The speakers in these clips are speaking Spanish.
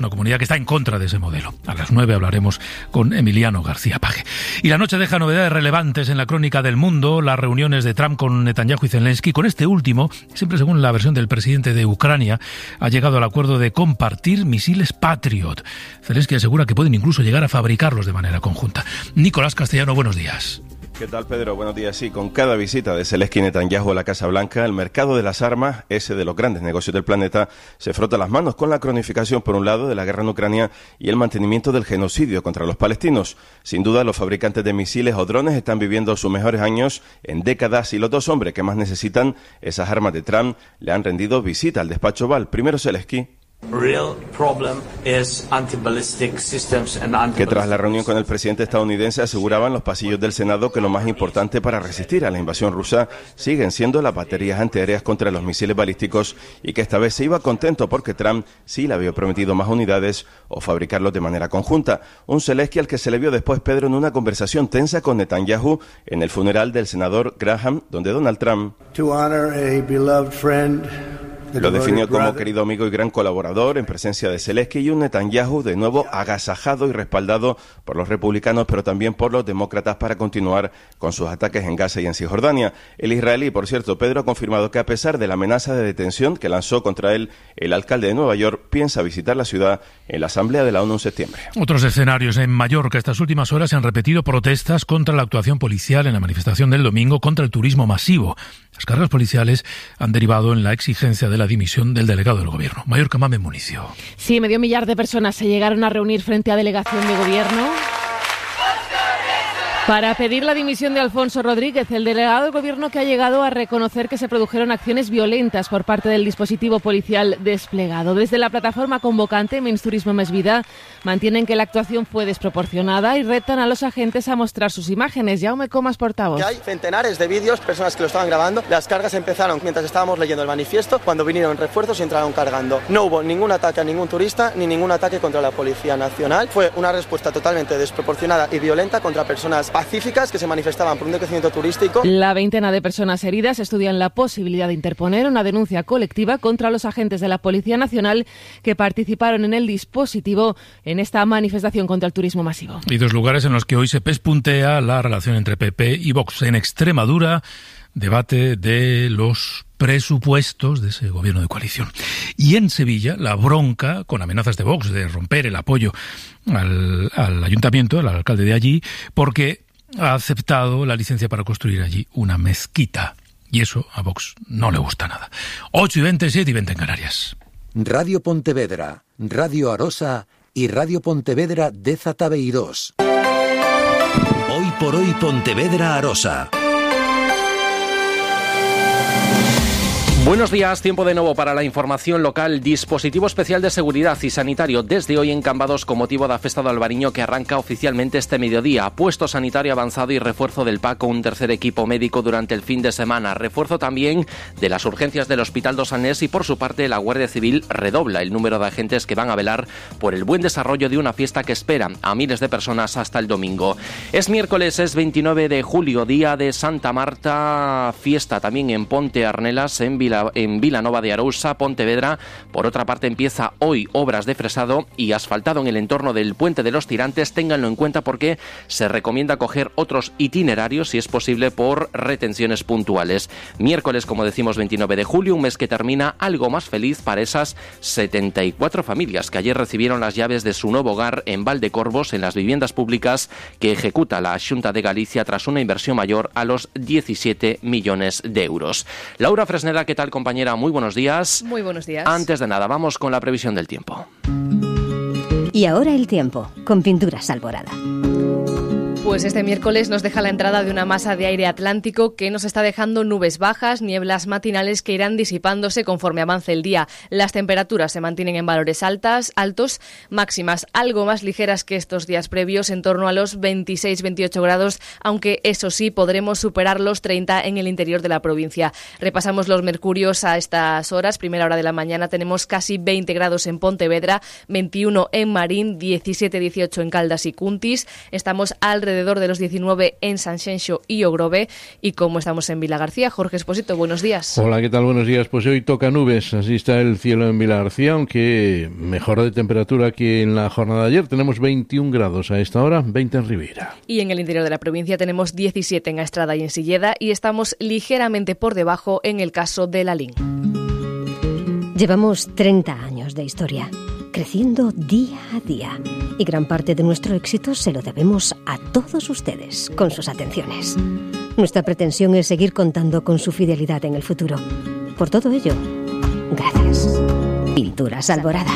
una comunidad que está en contra de ese modelo. A las 9 hablaremos con Emiliano García Paje. Y la noche deja novedades relevantes en la crónica del mundo, las reuniones de Trump con Netanyahu y Zelensky. Con este último, siempre según la versión del presidente de Ucrania, ha llegado al acuerdo de compartir misiles Patriot. Zelensky asegura que pueden incluso llegar a fabricarlos de manera conjunta. Nicolás Castellano, buenos días. ¿Qué tal, Pedro? Buenos días. Sí, con cada visita de Zelensky y Netanyahu a la Casa Blanca, el mercado de las armas, ese de los grandes negocios del planeta, se frota las manos con la cronificación, por un lado, de la guerra en Ucrania y el mantenimiento del genocidio contra los palestinos. Sin duda, los fabricantes de misiles o drones están viviendo sus mejores años en décadas y los dos hombres que más necesitan esas armas de Trump le han rendido visita al despacho Oval. Primero Zelensky, que tras la reunión con el presidente estadounidense aseguraban los pasillos del Senado que lo más importante para resistir a la invasión rusa siguen siendo las baterías antiaéreas contra los misiles balísticos y que esta vez se iba contento porque Trump sí le había prometido más unidades o fabricarlos de manera conjunta. Un Zelensky al que se le vio después, Pedro, en una conversación tensa con Netanyahu en el funeral del senador Graham, donde Donald Trump lo definió como querido amigo y gran colaborador en presencia de Zelensky y un Netanyahu de nuevo agasajado y respaldado por los republicanos, pero también por los demócratas para continuar con sus ataques en Gaza y en Cisjordania. El israelí, por cierto, Pedro, ha confirmado que a pesar de la amenaza de detención que lanzó contra él el alcalde de Nueva York, piensa visitar la ciudad en la Asamblea de la ONU en septiembre. Otros escenarios en Mallorca. Estas últimas horas se han repetido protestas contra la actuación policial en la manifestación del domingo contra el turismo masivo. Las cargas policiales han derivado en la exigencia de la dimisión del delegado del gobierno. Mallorca, Mamen Municio. Sí, medio millar de personas se llegaron a reunir frente a delegación de gobierno para pedir la dimisión de Alfonso Rodríguez, el delegado del gobierno que ha llegado a reconocer que se produjeron acciones violentas por parte del dispositivo policial desplegado. Desde la plataforma convocante Menys Turismo Més Vida mantienen que la actuación fue desproporcionada y retan a los agentes a mostrar sus imágenes. Jaume Comas, portavoz. Que hay centenares de vídeos, personas que lo estaban grabando. Las cargas empezaron mientras estábamos leyendo el manifiesto, cuando vinieron refuerzos y entraron cargando. No hubo ningún ataque a ningún turista ni ningún ataque contra la Policía Nacional. Fue una respuesta totalmente desproporcionada y violenta contra personas pacíficas que se manifestaban por un decrecimiento turístico. La veintena de personas heridas estudian la posibilidad de interponer una denuncia colectiva contra los agentes de la Policía Nacional que participaron en el dispositivo en esta manifestación contra el turismo masivo. Y dos lugares en los que hoy se pespuntea la relación entre PP y Vox. En Extremadura, debate de los presupuestos de ese gobierno de coalición. Y en Sevilla, la bronca con amenazas de Vox de romper el apoyo al ayuntamiento, al alcalde de allí, porque ha aceptado la licencia para construir allí una mezquita. Y eso a Vox no le gusta nada. 8:20, 7:20 en Canarias. Radio Pontevedra, Radio Arosa y Radio Pontevedra de Zatabeirós. Hoy por hoy Pontevedra Arosa. Buenos días, tiempo de nuevo para la información local. Dispositivo especial de seguridad y sanitario desde hoy en Cambados con motivo da Festa do Albariño que arranca oficialmente este mediodía. Puesto sanitario avanzado y refuerzo del PAC con un tercer equipo médico durante el fin de semana. Refuerzo también de las urgencias del Hospital do Sanés y por su parte la Guardia Civil redobla el número de agentes que van a velar por el buen desarrollo de una fiesta que espera a miles de personas hasta el domingo. Es miércoles, es 29 de julio, día de Santa Marta, fiesta también en Ponte Arnelas, en Vilanova de Arousa, Pontevedra. Por otra parte, empieza hoy obras de fresado y asfaltado en el entorno del Puente de los Tirantes. Ténganlo en cuenta porque se recomienda coger otros itinerarios, si es posible, por retenciones puntuales. Miércoles, como decimos, 29 de julio, un mes que termina algo más feliz para esas 74 familias que ayer recibieron las llaves de su nuevo hogar en Valdecorvos, en las viviendas públicas que ejecuta la Xunta de Galicia tras una inversión mayor a los 17 millones de euros. Laura Fresneda, ¿qué tal, compañera? Muy buenos días. Muy buenos días. Antes de nada, vamos con la previsión del tiempo. Y ahora el tiempo, con Pinturas Alborada. Pues este miércoles nos deja la entrada de una masa de aire atlántico que nos está dejando nubes bajas, nieblas matinales que irán disipándose conforme avance el día. Las temperaturas se mantienen en valores altos, máximas algo más ligeras que estos días previos, en torno a los 26-28 grados, aunque eso sí, podremos superar los 30 en el interior de la provincia. Repasamos los mercurios a estas horas. Primera hora de la mañana tenemos casi 20 grados en Pontevedra, 21 en Marín, 17-18 en Caldas y Cuntis. Estamos alrededor alrededor de los 19 en Sanxenxo y Ogrove. Y como estamos en Vilagarcía, Jorge Esposito, buenos días. Hola, ¿qué tal? Buenos días. Pues hoy toca nubes, así está el cielo en Vilagarcía, aunque mejora de temperatura que en la jornada de ayer. Tenemos 21 grados a esta hora, 20 en Ribeira. Y en el interior de la provincia tenemos 17 en Astrada y en Silleda, y estamos ligeramente por debajo en el caso de Lalín. Llevamos 30 años de historia, creciendo día a día. Y gran parte de nuestro éxito se lo debemos a todos ustedes, con sus atenciones. Nuestra pretensión es seguir contando con su fidelidad en el futuro. Por todo ello, gracias. Pinturas Alborada.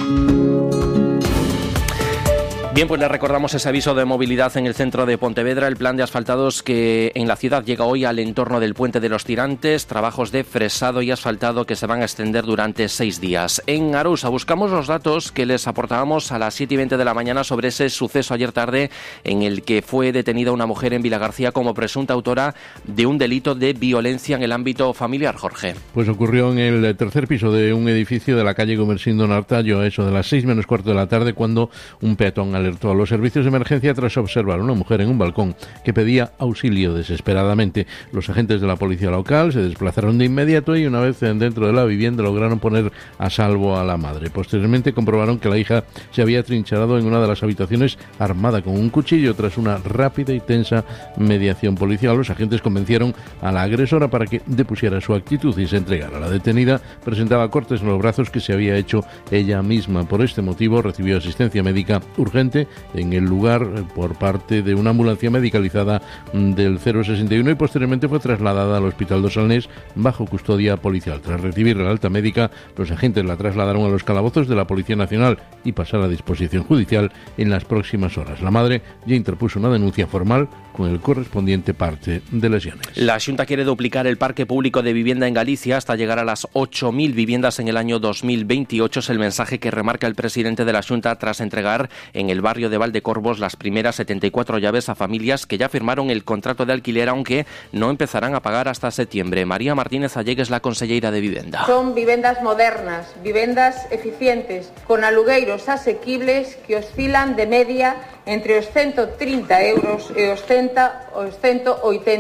Bien, pues les recordamos ese aviso de movilidad en el centro de Pontevedra, el plan de asfaltados que en la ciudad llega hoy al entorno del Puente de los Tirantes, trabajos de fresado y asfaltado que se van a extender durante 6 días. En Arousa buscamos los datos que les aportábamos a las 7:20 de la mañana sobre ese suceso ayer tarde en el que fue detenida una mujer en Vilagarcía como presunta autora de un delito de violencia en el ámbito familiar, Jorge. Pues ocurrió en el tercer piso de un edificio de la calle Gomersindo Nartallo, a eso de las 6 menos cuarto de la tarde, cuando un peatón alertó a los servicios de emergencia tras observar a una mujer en un balcón que pedía auxilio desesperadamente. Los agentes de la policía local se desplazaron de inmediato y una vez dentro de la vivienda lograron poner a salvo a la madre. Posteriormente comprobaron que la hija se había trincherado en una de las habitaciones armada con un cuchillo. Tras una rápida y tensa mediación policial, los agentes convencieron a la agresora para que depusiera su actitud y se entregara. La detenida presentaba cortes en los brazos que se había hecho ella misma. Por este motivo recibió asistencia médica urgente en el lugar por parte de una ambulancia medicalizada del 061 y posteriormente fue trasladada al Hospital dos Salnés bajo custodia policial. Tras recibir la alta médica, los agentes la trasladaron a los calabozos de la Policía Nacional y pasará a disposición judicial en las próximas horas. La madre ya interpuso una denuncia formal con el correspondiente parte de lesiones. La Xunta quiere duplicar el parque público de vivienda en Galicia hasta llegar a las 8.000 viviendas en el año 2028. Es el mensaje que remarca el presidente de la Xunta tras entregar en el barrio de Valdecorvos las primeras 74 llaves a familias que ya firmaron el contrato de alquiler, aunque no empezarán a pagar hasta septiembre. María Martínez Allegue es la conselleira de Vivenda. Son vivendas modernas, vivendas eficientes, con alugueiros asequibles que oscilan de media entre os 130 euros e os 180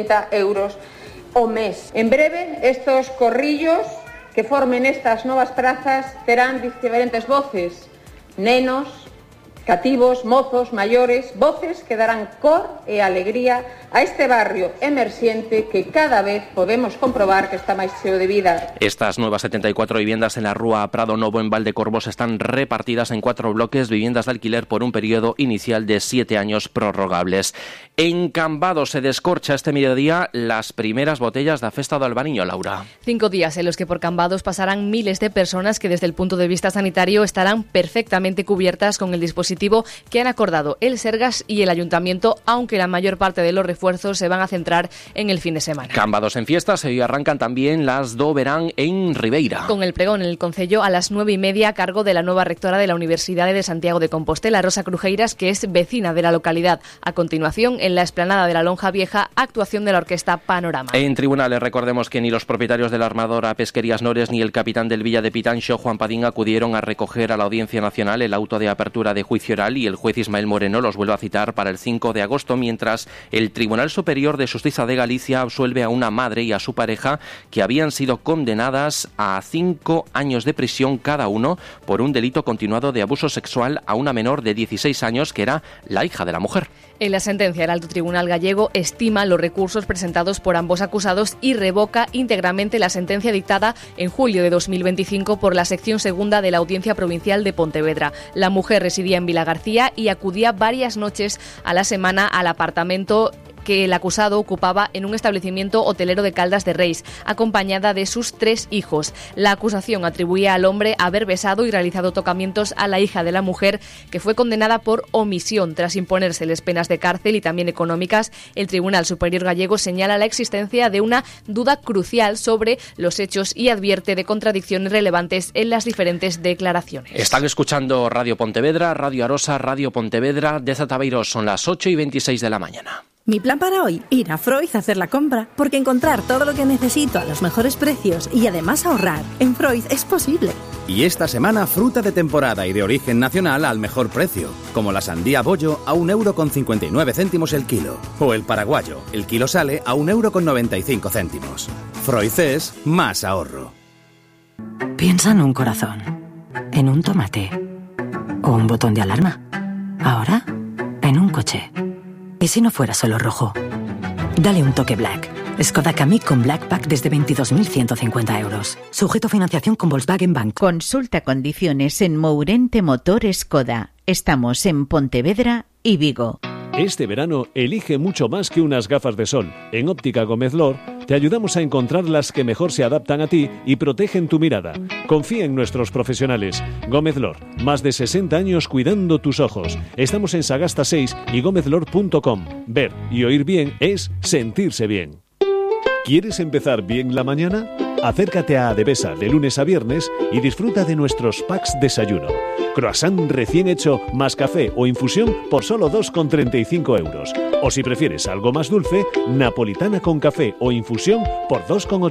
euros o mes. En breve, estos corrillos que formen estas novas prazas terán diferentes voces, nenos, cativos, mozos, maiores, voces que darán cor e alegría a este barrio emerxente que cada vez podemos comprobar que está máis cheo de vida. Estas nuevas 74 viviendas en la Rúa Prado Novo en Valdecorvos están repartidas en 4 bloques, viviendas de alquiler por un periodo inicial de 7 años prorrogables. En Cambados se descorcha este mediodía las primeras botellas da Festa do Albariño, Laura. 5 días en los que por Cambados pasarán miles de personas que desde el punto de vista sanitario estarán perfectamente cubiertas con el dispositivo que han acordado el Sergas y el Ayuntamiento, aunque la mayor parte de los refuerzos se van a centrar en el fin de semana. Cambados en fiestas, hoy arrancan también las do verán en Ribeira. Con el pregón en el Concello a las 9:30 a cargo de la nueva rectora de la Universidad de Santiago de Compostela, Rosa Crujeiras, que es vecina de la localidad. A continuación, en la explanada de la Lonja Vieja, actuación de la orquesta Panorama. En tribunales, recordemos que ni los propietarios de la armadora Pesquerías Nores ni el capitán del Villa de Pitanxo, Juan Padín, acudieron a recoger a la Audiencia Nacional el auto de apertura de juicio oral y el juez Ismael Moreno los vuelve a citar para el 5 de agosto, mientras el Tribunal Superior de Justicia de Galicia absuelve a una madre y a su pareja que habían sido condenadas a 5 años de prisión cada uno por un delito continuado de abuso sexual a una menor de 16 años que era la hija de la mujer. En la sentencia, el Alto Tribunal gallego estima los recursos presentados por ambos acusados y revoca íntegramente la sentencia dictada en julio de 2025 por la sección segunda de la Audiencia Provincial de Pontevedra. La mujer residía en Vilagarcía y acudía varias noches a la semana al apartamento que el acusado ocupaba en un establecimiento hotelero de Caldas de Reis, acompañada de sus 3 hijos. La acusación atribuía al hombre haber besado y realizado tocamientos a la hija de la mujer, que fue condenada por omisión tras imponérseles penas de cárcel y también económicas. El Tribunal Superior gallego señala la existencia de una duda crucial sobre los hechos y advierte de contradicciones relevantes en las diferentes declaraciones. Están escuchando Radio Pontevedra, Radio Arosa, Radio Pontevedra de Zatabeiro. Son las 8:26 de la mañana. Mi plan para hoy, ir a Freud a hacer la compra, porque encontrar todo lo que necesito a los mejores precios y además ahorrar en Freud es posible. Y esta semana fruta de temporada y de origen nacional al mejor precio, como la sandía bollo a 1,59 € el kilo, o el paraguayo, el kilo sale a 1,95 €. Freud es más ahorro. Piensa en un corazón, en un tomate o un botón de alarma. Ahora, en un coche. ¿Y si no fuera solo rojo? Dale un toque Black. Skoda Kamiq con Black Pack desde 22.150 €. Sujeto a financiación con Volkswagen Bank. Consulta condiciones en Mourente Motor Skoda. Estamos en Pontevedra y Vigo. Este verano elige mucho más que unas gafas de sol. En Óptica Gómez Lor te ayudamos a encontrar las que mejor se adaptan a ti y protegen tu mirada. Confía en nuestros profesionales. Gómez Lor, más de 60 años cuidando tus ojos. Estamos en Sagasta 6 y gómezlor.com. Ver y oír bien es sentirse bien. ¿Quieres empezar bien la mañana? Acércate a Adevesa de lunes a viernes y disfruta de nuestros packs desayuno. Croissant recién hecho más café o infusión por solo 2,35 €. O si prefieres algo más dulce, napolitana con café o infusión por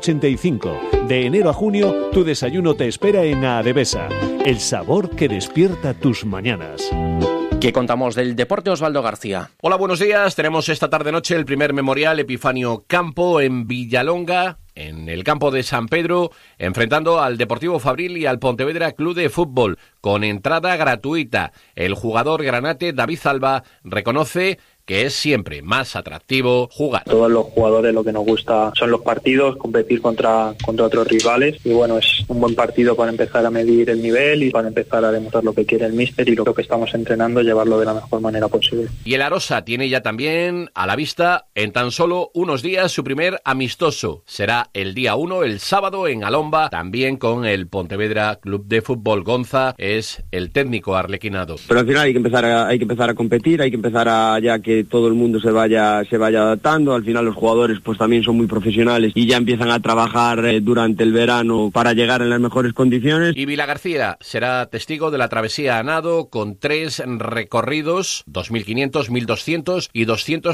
2,85 €. De enero a junio, tu desayuno te espera en Adevesa. El sabor que despierta tus mañanas. ¿Qué contamos del deporte, Osvaldo García? Hola, buenos días. Tenemos esta tarde-noche el primer memorial Epifanio Campo en Villalonga, en el campo de San Pedro, enfrentando al Deportivo Fabril y al Pontevedra Club de Fútbol, con entrada gratuita. El jugador granate David Alba reconoce que es siempre más atractivo jugar. Todos los jugadores lo que nos gusta son los partidos, competir contra otros rivales, y bueno, es un buen partido para empezar a medir el nivel y para empezar a demostrar lo que quiere el míster y lo que estamos entrenando, llevarlo de la mejor manera posible. Y el Arosa tiene ya también a la vista en tan solo unos días su primer amistoso. Será el día 1, el sábado, en Alomba, también con el Pontevedra Club de Fútbol. Gonza es el técnico arlequinado. Pero al final hay que empezar a competir, hay que empezar a ya que todo el mundo se vaya adaptando. Al final los jugadores pues también son muy profesionales y ya empiezan a trabajar durante el verano para llegar en las mejores condiciones. Y Vila García será testigo de la travesía a nado con 3 recorridos, 2.500, 1.200 y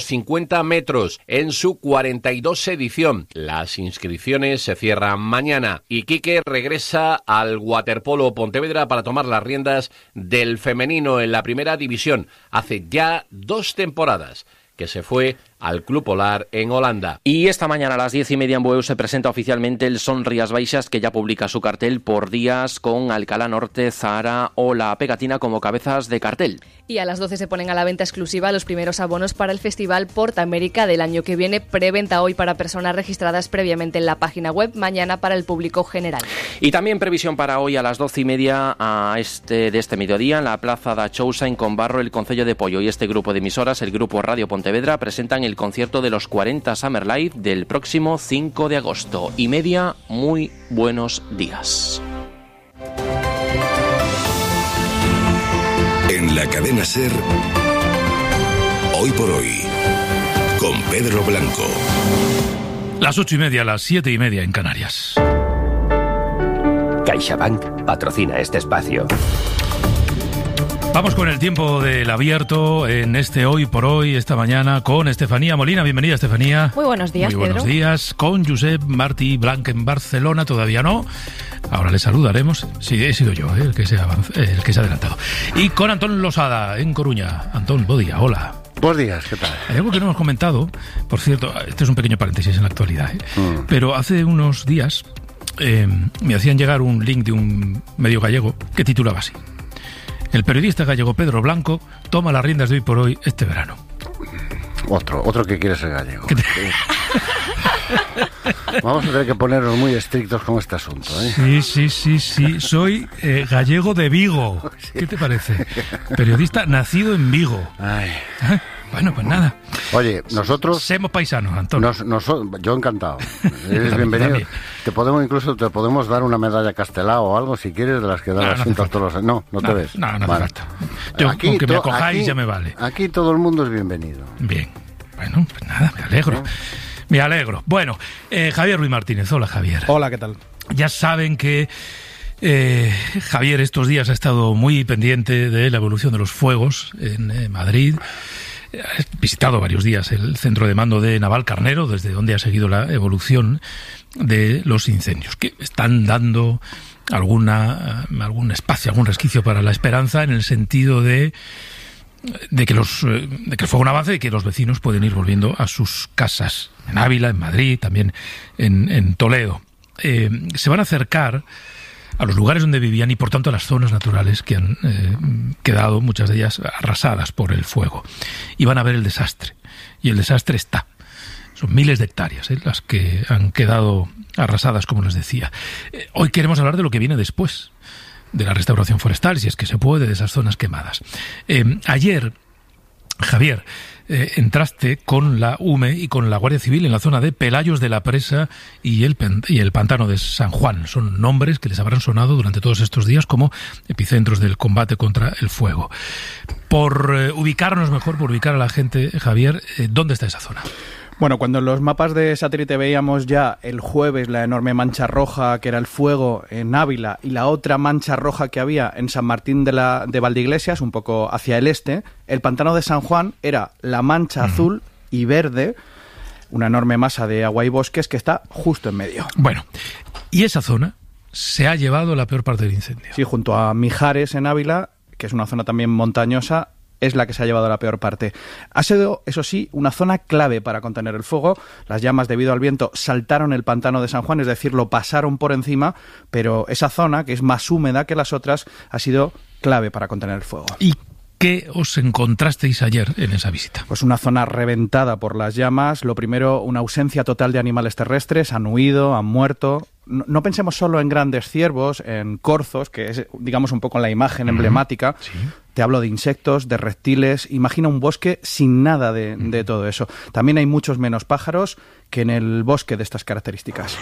250 metros, en su 42 edición. Las inscripciones se cierran mañana y Quique regresa al waterpolo Pontevedra para tomar las riendas del femenino en la primera división. Hace ya 2 temporadas que se fue al Club Polar en Holanda. Y esta mañana a las 10:30 en Bueu se presenta oficialmente el Son Rías Baixas, que ya publica su cartel por días con Alcalá Norte, Zahara o La Pegatina como cabezas de cartel. Y a las 12 se ponen a la venta exclusiva los primeros abonos para el Festival Porta América del año que viene. Preventa hoy para personas registradas previamente en la página web, mañana para el público general. Y también previsión para hoy a las 12:30 de este mediodía en la Plaza da Chousa en Conbarro, el Concello de Pollo. Y este grupo de emisoras, el Grupo Radio Pontevedra, presentan el concierto de los 40 Summer Live del próximo 5 de agosto. Y media, muy buenos días. En la cadena SER, Hoy por Hoy, con Pedro Blanco. Las 8:30, las 7:30 en Canarias. CaixaBank patrocina este espacio. Vamos con el tiempo del abierto en este Hoy por Hoy, esta mañana, con Estefanía Molina. Bienvenida, Estefanía. Muy buenos días, Muy buenos días. Con Josep Martí Blanc en Barcelona, todavía no. Ahora le saludaremos. Sí, he sido yo el que se ha adelantado. Y con Antón Losada en Coruña. Antón, buen día, hola. Buenos días, ¿qué tal? Hay algo que no hemos comentado, por cierto, este es un pequeño paréntesis en la actualidad, pero hace unos días me hacían llegar un link de un medio gallego que titulaba así: el periodista gallego Pedro Blanco toma las riendas de Hoy por Hoy este verano. Otro que quiere ser gallego. Vamos a tener que ponernos muy estrictos con este asunto, ¿eh? Sí. Soy gallego de Vigo. ¿Qué te parece? Periodista nacido en Vigo. Ay. Bueno, pues nada. Oye, nosotros... Somos paisanos, Antonio. Yo encantado. Eres bienvenido. Te podemos dar una medalla Castelao o algo, si quieres, de las que dan las cintas todos los... No te ves. No hace falta. Con que me acojáis ya me vale. Aquí todo el mundo es bienvenido. Bien. Bueno, pues nada, me alegro. Me alegro. Bueno, Javier Ruiz Martínez. Hola, Javier. Hola, ¿qué tal? Ya saben que Javier estos días ha estado muy pendiente de la evolución de los fuegos en Madrid. He visitado varios días el centro de mando de Navalcarnero, desde donde ha seguido la evolución de los incendios, que están dando algún espacio, algún resquicio para la esperanza, en el sentido de que el fuego no avance y que los vecinos pueden ir volviendo a sus casas, en Ávila, en Madrid, también en Toledo. Se van a acercar a los lugares donde vivían y, por tanto, a las zonas naturales que han quedado, muchas de ellas arrasadas por el fuego. Y van a ver el desastre. Y el desastre está. Son miles de hectáreas las que han quedado arrasadas, como les decía. Hoy queremos hablar de lo que viene después, de la restauración forestal, si es que se puede, de esas zonas quemadas. Ayer, Javier, entraste con la UME y con la Guardia Civil en la zona de Pelayos de la Presa y el pantano de San Juan. Son nombres que les habrán sonado durante todos estos días como epicentros del combate contra el fuego. Por ubicarnos mejor, por ubicar a la gente, Javier, ¿dónde está esa zona? Bueno, cuando en los mapas de satélite veíamos ya el jueves la enorme mancha roja que era el fuego en Ávila y la otra mancha roja que había en San Martín de Valdeiglesias, un poco hacia el este, el pantano de San Juan era la mancha azul y verde, una enorme masa de agua y bosques que está justo en medio. Bueno, y esa zona se ha llevado la peor parte del incendio. Sí, junto a Mijares en Ávila, que es una zona también montañosa, es la que se ha llevado la peor parte. Ha sido, eso sí, una zona clave para contener el fuego. Las llamas, debido al viento, saltaron el pantano de San Juan, es decir, lo pasaron por encima, pero esa zona, que es más húmeda que las otras, ha sido clave para contener el fuego. ¿Y qué os encontrasteis ayer en esa visita? Pues una zona reventada por las llamas. Lo primero, una ausencia total de animales terrestres. Han huido, han muerto. No pensemos solo en grandes ciervos, en corzos, que es, digamos, un poco la imagen emblemática. Sí. Te hablo de insectos, de reptiles. Imagina un bosque sin nada de todo eso. También hay muchos menos pájaros que en el bosque de estas características.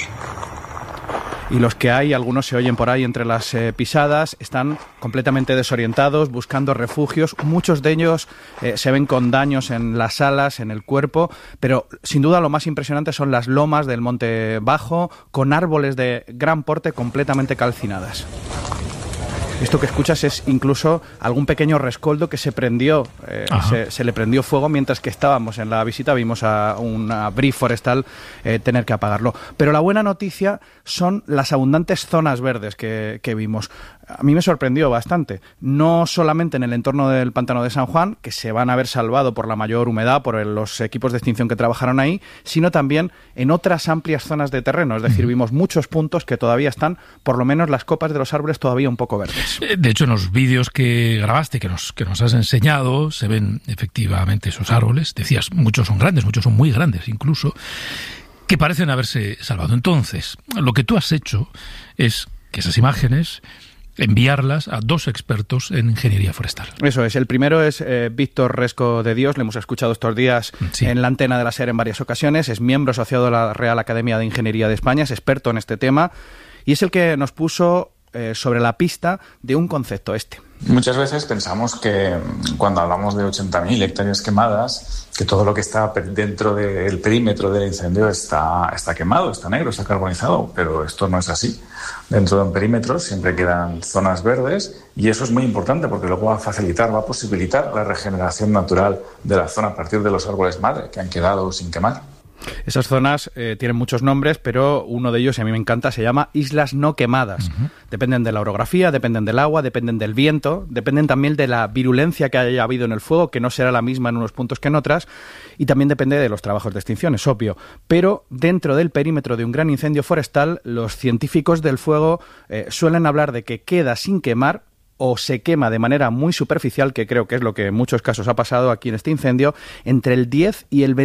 Y los que hay, algunos se oyen por ahí entre las pisadas, están completamente desorientados, buscando refugios. Muchos de ellos se ven con daños en las alas, en el cuerpo, pero sin duda lo más impresionante son las lomas del Monte Bajo, con árboles de gran porte completamente calcinadas. Esto que escuchas es incluso algún pequeño rescoldo que se prendió, se le prendió fuego mientras que estábamos en la visita. Vimos a una brif forestal tener que apagarlo. Pero la buena noticia son las abundantes zonas verdes que vimos. A mí me sorprendió bastante. No solamente en el entorno del pantano de San Juan, que se van a haber salvado por la mayor humedad, por los equipos de extinción que trabajaron ahí, sino también en otras amplias zonas de terreno. Es decir, vimos muchos puntos que todavía están, por lo menos las copas de los árboles todavía un poco verdes. De hecho, en los vídeos que grabaste, que nos has enseñado, se ven efectivamente esos árboles. Decías, muchos son grandes, muchos son muy grandes incluso, que parecen haberse salvado. Entonces, lo que tú has hecho es que esas imágenes enviarlas a 2 expertos en ingeniería forestal. Eso es. El primero es Víctor Resco de Dios. Le hemos escuchado estos días en la antena de la SER en varias ocasiones. Es miembro asociado de la Real Academia de Ingeniería de España. Es experto en este tema y es el que nos puso sobre la pista de un concepto Muchas veces pensamos que cuando hablamos de 80.000 hectáreas quemadas, que todo lo que está dentro del perímetro del incendio está quemado, está negro, está carbonizado, pero esto no es así. Dentro de un perímetro siempre quedan zonas verdes y eso es muy importante porque luego va a posibilitar la regeneración natural de la zona a partir de los árboles madre que han quedado sin quemar. Esas zonas tienen muchos nombres, pero uno de ellos, y a mí me encanta, se llama islas no quemadas. Dependen de la orografía, dependen del agua, dependen del viento, dependen también de la virulencia que haya habido en el fuego, que no será la misma en unos puntos que en otras, y también depende de los trabajos de extinción, es obvio. Pero dentro del perímetro de un gran incendio forestal, los científicos del fuego suelen hablar de que queda sin quemar o se quema de manera muy superficial, que creo que es lo que en muchos casos ha pasado aquí en este incendio, entre el 10 y el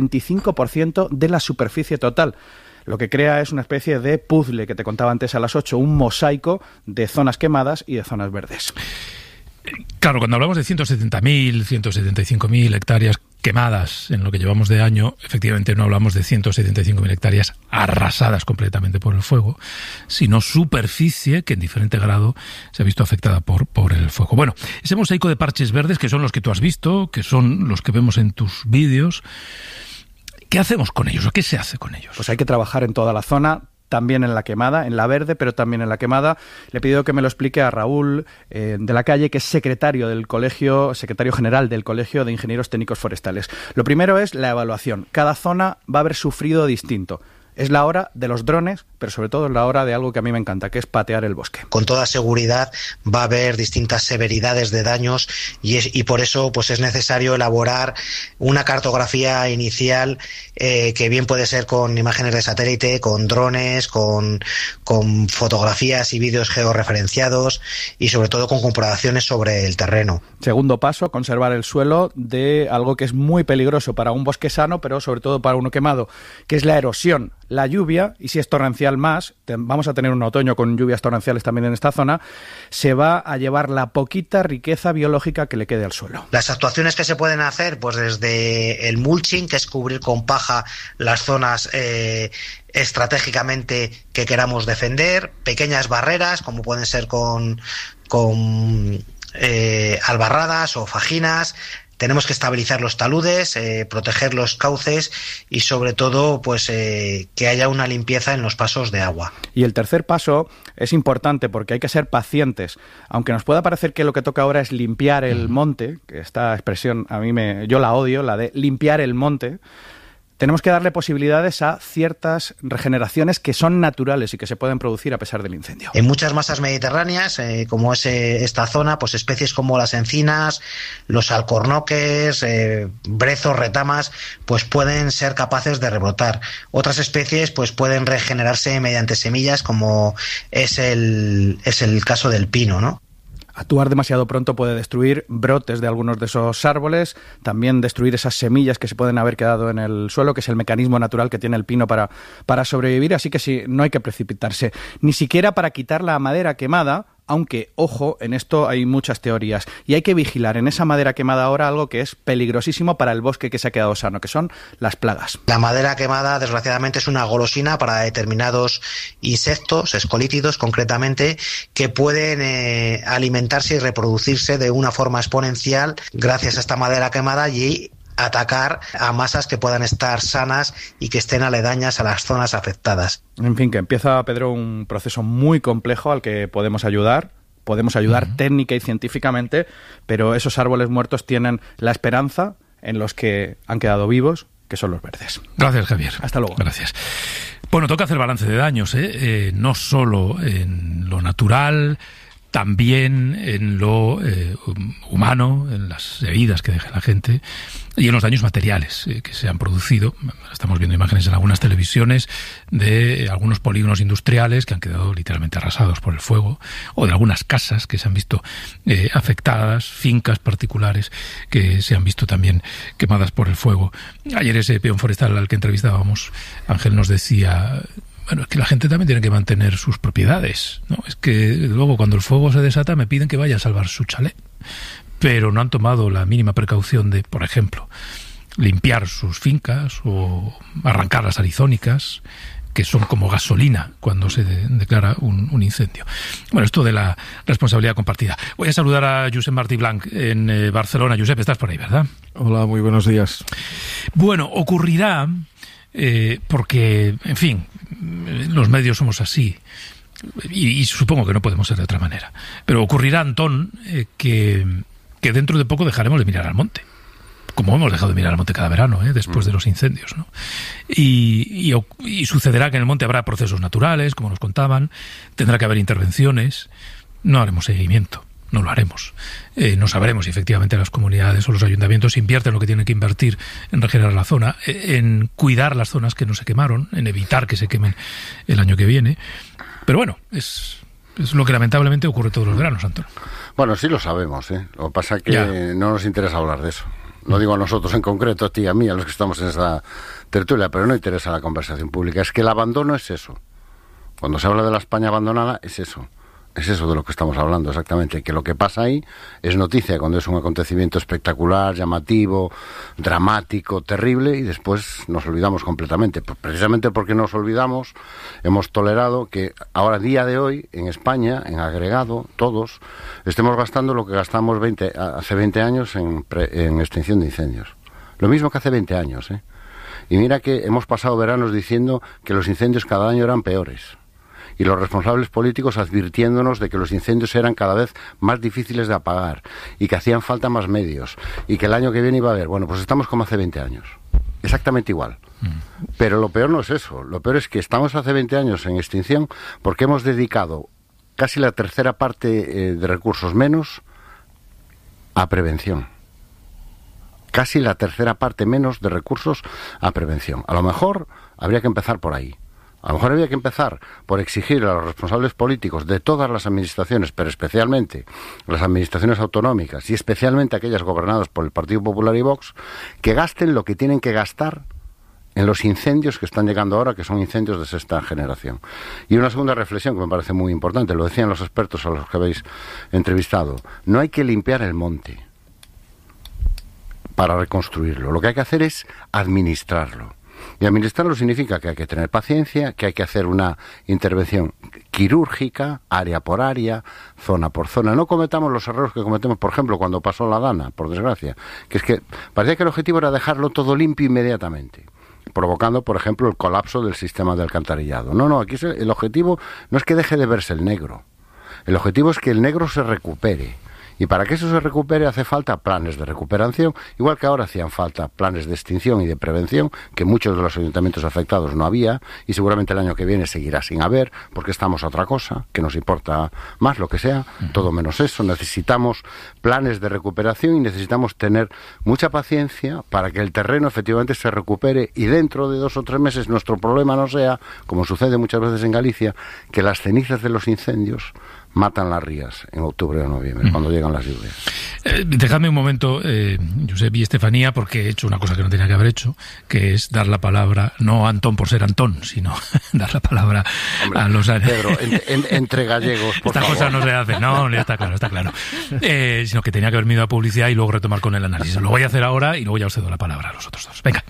25% de la superficie total. Lo que crea es una especie de puzzle que te contaba antes a las 8, un mosaico de zonas quemadas y de zonas verdes. Claro, cuando hablamos de 170.000, 175.000 hectáreas quemadas en lo que llevamos de año, efectivamente no hablamos de 175.000 hectáreas arrasadas completamente por el fuego, sino superficie que en diferente grado se ha visto afectada por el fuego. Bueno, ese mosaico de parches verdes, que son los que tú has visto, que son los que vemos en tus vídeos, ¿qué hacemos con ellos o qué se hace con ellos? Pues hay que trabajar en toda la zona, también en La Quemada, en La Verde, pero también en La Quemada. Le he pedido que me lo explique a Raúl de la Calle, que es secretario general del Colegio de Ingenieros Técnicos Forestales. Lo primero es la evaluación. Cada zona va a haber sufrido distinto. Es la hora de los drones, pero sobre todo es la hora de algo que a mí me encanta, que es patear el bosque. Con toda seguridad va a haber distintas severidades de daños y por eso pues es necesario elaborar una cartografía inicial que bien puede ser con imágenes de satélite, con drones, con fotografías y vídeos georreferenciados y sobre todo con comprobaciones sobre el terreno. Segundo paso, conservar el suelo de algo que es muy peligroso para un bosque sano, pero sobre todo para uno quemado, que es la erosión. La lluvia, y si es torrencial más, vamos a tener un otoño con lluvias torrenciales también en esta zona, se va a llevar la poquita riqueza biológica que le quede al suelo. Las actuaciones que se pueden hacer, pues desde el mulching, que es cubrir con paja las zonas estratégicamente que queramos defender, pequeñas barreras, como pueden ser con albarradas o fajinas. Tenemos que estabilizar los taludes, proteger los cauces y sobre todo pues que haya una limpieza en los pasos de agua. Y el tercer paso es importante porque hay que ser pacientes. Aunque nos pueda parecer que lo que toca ahora es limpiar el monte, que esta expresión yo la odio, la de limpiar el monte, tenemos que darle posibilidades a ciertas regeneraciones que son naturales y que se pueden producir a pesar del incendio. En muchas masas mediterráneas, como es esta zona, pues especies como las encinas, los alcornoques, brezos, retamas, pues pueden ser capaces de rebrotar. Otras especies pues pueden regenerarse mediante semillas, como es el caso del pino, ¿no? Actuar demasiado pronto puede destruir brotes de algunos de esos árboles, también destruir esas semillas que se pueden haber quedado en el suelo, que es el mecanismo natural que tiene el pino para sobrevivir, así que sí, no hay que precipitarse, ni siquiera para quitar la madera quemada, aunque, ojo, en esto hay muchas teorías, y hay que vigilar en esa madera quemada ahora algo que es peligrosísimo para el bosque que se ha quedado sano, que son las plagas. La madera quemada, desgraciadamente, es una golosina para determinados insectos, escolítidos concretamente, que pueden alimentarse y reproducirse de una forma exponencial gracias a esta madera quemada y atacar a masas que puedan estar sanas y que estén aledañas a las zonas afectadas. En fin, que empieza, Pedro, un proceso muy complejo al que podemos ayudar técnica y científicamente, pero esos árboles muertos tienen la esperanza en los que han quedado vivos, que son los verdes. Gracias, Javier. Hasta luego. Gracias. Bueno, toca hacer balance de daños, no solo en lo natural, también en lo humano, en las heridas que deja la gente y en los daños materiales que se han producido. Estamos viendo imágenes en algunas televisiones de algunos polígonos industriales que han quedado literalmente arrasados por el fuego, o de algunas casas que se han visto afectadas, fincas particulares que se han visto también quemadas por el fuego. Ayer ese peón forestal al que entrevistábamos, Ángel, nos decía: bueno, es que la gente también tiene que mantener sus propiedades, ¿no? Es que luego cuando el fuego se desata me piden que vaya a salvar su chalet, pero no han tomado la mínima precaución de, por ejemplo, limpiar sus fincas o arrancar las arizónicas, que son como gasolina cuando se declara un incendio. Bueno, esto de la responsabilidad compartida. Voy a saludar a Josep Martí Blanc en Barcelona. Josep, estás por ahí, ¿verdad? Hola, muy buenos días. Bueno, ocurrirá, porque, en fin, los medios somos así, y supongo que no podemos ser de otra manera, pero ocurrirá, Antón, que dentro de poco dejaremos de mirar al monte, como hemos dejado de mirar al monte cada verano, después de los incendios, ¿no? Y sucederá que en el monte habrá procesos naturales, como nos contaban, tendrá que haber intervenciones, no haremos seguimiento. No lo haremos. No sabremos si efectivamente las comunidades o los ayuntamientos invierten lo que tienen que invertir en regenerar la zona, en cuidar las zonas que no se quemaron, en evitar que se quemen el año que viene. Pero bueno, es lo que lamentablemente ocurre todos los veranos, Antón. Bueno, sí lo sabemos, ¿eh? Lo que pasa es que no nos interesa hablar de eso. No digo a nosotros en concreto, a ti y a mí, a los que estamos en esta tertulia, pero no interesa la conversación pública. Es que el abandono es eso. Cuando se habla de la España abandonada, es eso. Es eso de lo que estamos hablando exactamente, que lo que pasa ahí es noticia cuando es un acontecimiento espectacular, llamativo, dramático, terrible, y después nos olvidamos completamente. Precisamente porque nos olvidamos, hemos tolerado que ahora, día de hoy, en España, en agregado, todos, estemos gastando lo que gastamos hace 20 años en extinción de incendios. Lo mismo que hace 20 años, ¿eh? Y mira que hemos pasado veranos diciendo que los incendios cada año eran peores. Y los responsables políticos advirtiéndonos de que los incendios eran cada vez más difíciles de apagar y que hacían falta más medios y que el año que viene iba a haber. Bueno, pues estamos como hace 20 años. Exactamente igual. Pero lo peor no es eso. Lo peor es que estamos hace 20 años en extinción porque hemos dedicado casi la tercera parte de recursos menos a prevención. Casi la tercera parte menos de recursos a prevención. A lo mejor habría que empezar por ahí. A lo mejor había que empezar por exigir a los responsables políticos de todas las administraciones, pero especialmente las administraciones autonómicas y especialmente aquellas gobernadas por el Partido Popular y Vox, que gasten lo que tienen que gastar en los incendios que están llegando ahora, que son incendios de sexta generación. Y una segunda reflexión que me parece muy importante, lo decían los expertos a los que habéis entrevistado, no hay que limpiar el monte para reconstruirlo, lo que hay que hacer es administrarlo. Y administrarlo significa que hay que tener paciencia, que hay que hacer una intervención quirúrgica, área por área, zona por zona. No cometamos los errores que cometemos, por ejemplo, cuando pasó la Dana, por desgracia, que es que parecía que el objetivo era dejarlo todo limpio inmediatamente, provocando, por ejemplo, el colapso del sistema de alcantarillado. No, aquí el objetivo no es que deje de verse el negro. El objetivo es que el negro se recupere. Y para que eso se recupere hace falta planes de recuperación, igual que ahora hacían falta planes de extinción y de prevención, que muchos de los ayuntamientos afectados no había, y seguramente el año que viene seguirá sin haber, porque estamos a otra cosa, que nos importa más lo que sea, todo menos eso. Necesitamos planes de recuperación y necesitamos tener mucha paciencia para que el terreno efectivamente se recupere y dentro de 2 o 3 meses nuestro problema no sea, como sucede muchas veces en Galicia, que las cenizas de los incendios matan las rías en octubre o noviembre, cuando llegan las lluvias. Dejadme un momento, Josep y Estefanía, porque he hecho una cosa que no tenía que haber hecho, que es dar la palabra, no a Antón por ser Antón, sino dar la palabra a los... Pedro, entre gallegos, por favor. Esta cosa no se hace, no, está claro. Sino que tenía que haber ido a publicidad y luego retomar con el análisis. Lo voy a hacer ahora y luego ya os cedo la palabra a los otros dos. Venga.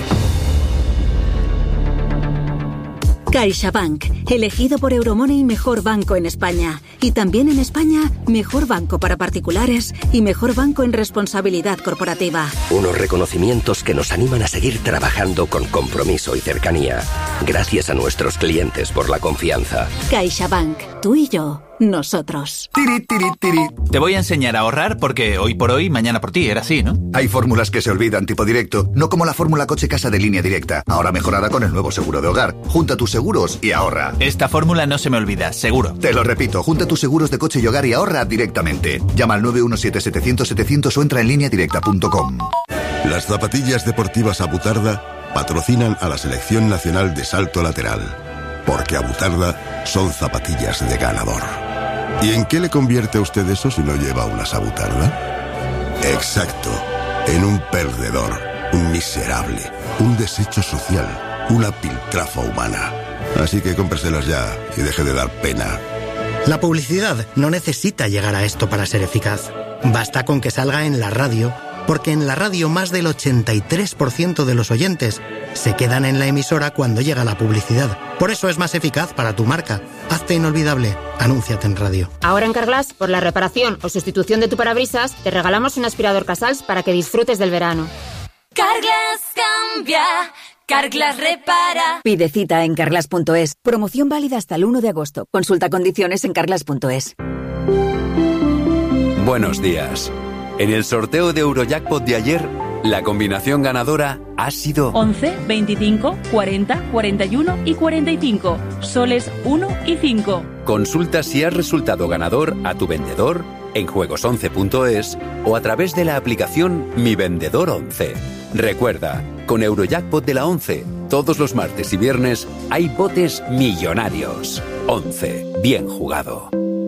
CaixaBank, elegido por Euromoney mejor banco en España. Y también en España, mejor banco para particulares y mejor banco en responsabilidad corporativa. Unos reconocimientos que nos animan a seguir trabajando con compromiso y cercanía. Gracias a nuestros clientes por la confianza. CaixaBank, tú y yo. Nosotros. Tiri, tiri, tiri. Te voy a enseñar a ahorrar porque hoy por hoy, mañana por ti, era así, ¿no? Hay fórmulas que se olvidan tipo directo, no como la fórmula coche casa de Línea Directa, ahora mejorada con el nuevo seguro de hogar. Junta tus seguros y ahorra. Esta fórmula no se me olvida, seguro. Te lo repito, junta tus seguros de coche y hogar y ahorra directamente. Llama al 917-700-700 o entra en lineadirecta.com. Las zapatillas deportivas Abutarda patrocinan a la Selección Nacional de Salto Lateral, porque Abutarda son zapatillas de ganador. ¿Y en qué le convierte a usted eso si no lleva una Abutarda? Exacto, en un perdedor, un miserable, un desecho social, una piltrafa humana. Así que cómpreselas ya y deje de dar pena. La publicidad no necesita llegar a esto para ser eficaz. Basta con que salga en la radio, porque en la radio más del 83% de los oyentes se quedan en la emisora cuando llega la publicidad. Por eso es más eficaz para tu marca. Hazte inolvidable. Anúnciate en radio. Ahora en Carglass, por la reparación o sustitución de tu parabrisas, te regalamos un aspirador Casals para que disfrutes del verano. Carglass cambia. Carglass repara. Pide cita en carglass.es. Promoción válida hasta el 1 de agosto. Consulta condiciones en carglass.es. Buenos días. En el sorteo de Eurojackpot de ayer, la combinación ganadora ha sido 11, 25, 40, 41 y 45. Soles 1 y 5. Consulta si has resultado ganador a tu vendedor en juegos11.es o a través de la aplicación Mi Vendedor 11. Recuerda, con Eurojackpot de la 11, todos los martes y viernes hay botes millonarios. 11. Bien jugado.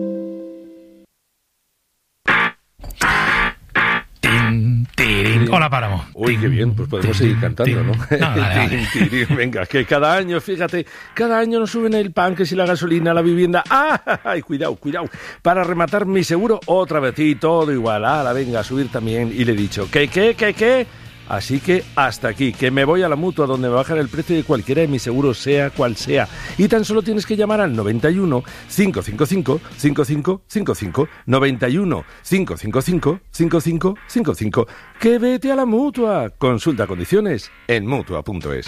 Hola, Páramo. Uy, qué bien, pues podemos seguir cantando, ¿no? Venga, que cada año, fíjate, cada año nos suben el pan, que si la gasolina, la vivienda. ¡Ay, cuidado! Para rematar mi seguro otra vez, y todo igual. Venga, a subir también. Y le he dicho, ¿qué? Así que hasta aquí, que me voy a la Mutua, donde me bajan el precio de cualquiera de mis seguros, sea cual sea. Y tan solo tienes que llamar al 91 555 5555, 91 555 5555. Que vete a la Mutua. Consulta condiciones en Mutua.es.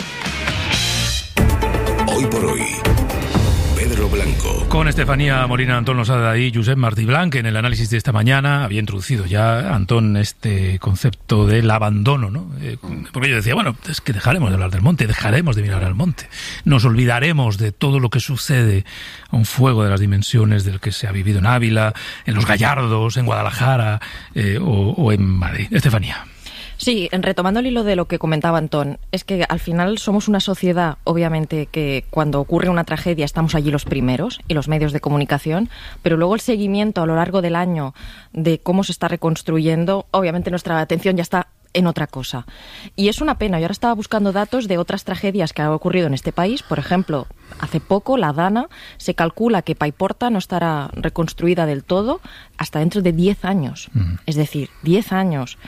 Hoy por hoy, Pedro Blanco. Con Estefanía Molina, Antón Losada y Josep Martí Blanc, en el análisis de esta mañana había introducido ya, Antón, este concepto del abandono, ¿no? Porque yo decía, bueno, es que dejaremos de hablar del monte, dejaremos de mirar al monte, nos olvidaremos de todo lo que sucede a un fuego de las dimensiones del que se ha vivido en Ávila, en Los Gallardos, en Guadalajara o en Madrid. Estefanía. Sí, retomando el hilo de lo que comentaba Antón, es que al final somos una sociedad, obviamente, que cuando ocurre una tragedia estamos allí los primeros y los medios de comunicación, pero luego el seguimiento a lo largo del año de cómo se está reconstruyendo, obviamente nuestra atención ya está en otra cosa. Y es una pena. Yo ahora estaba buscando datos de otras tragedias que han ocurrido en este país. Por ejemplo, hace poco, la Dana, se calcula que Paiporta no estará reconstruida del todo hasta dentro de 10 años. Es decir, 10 años.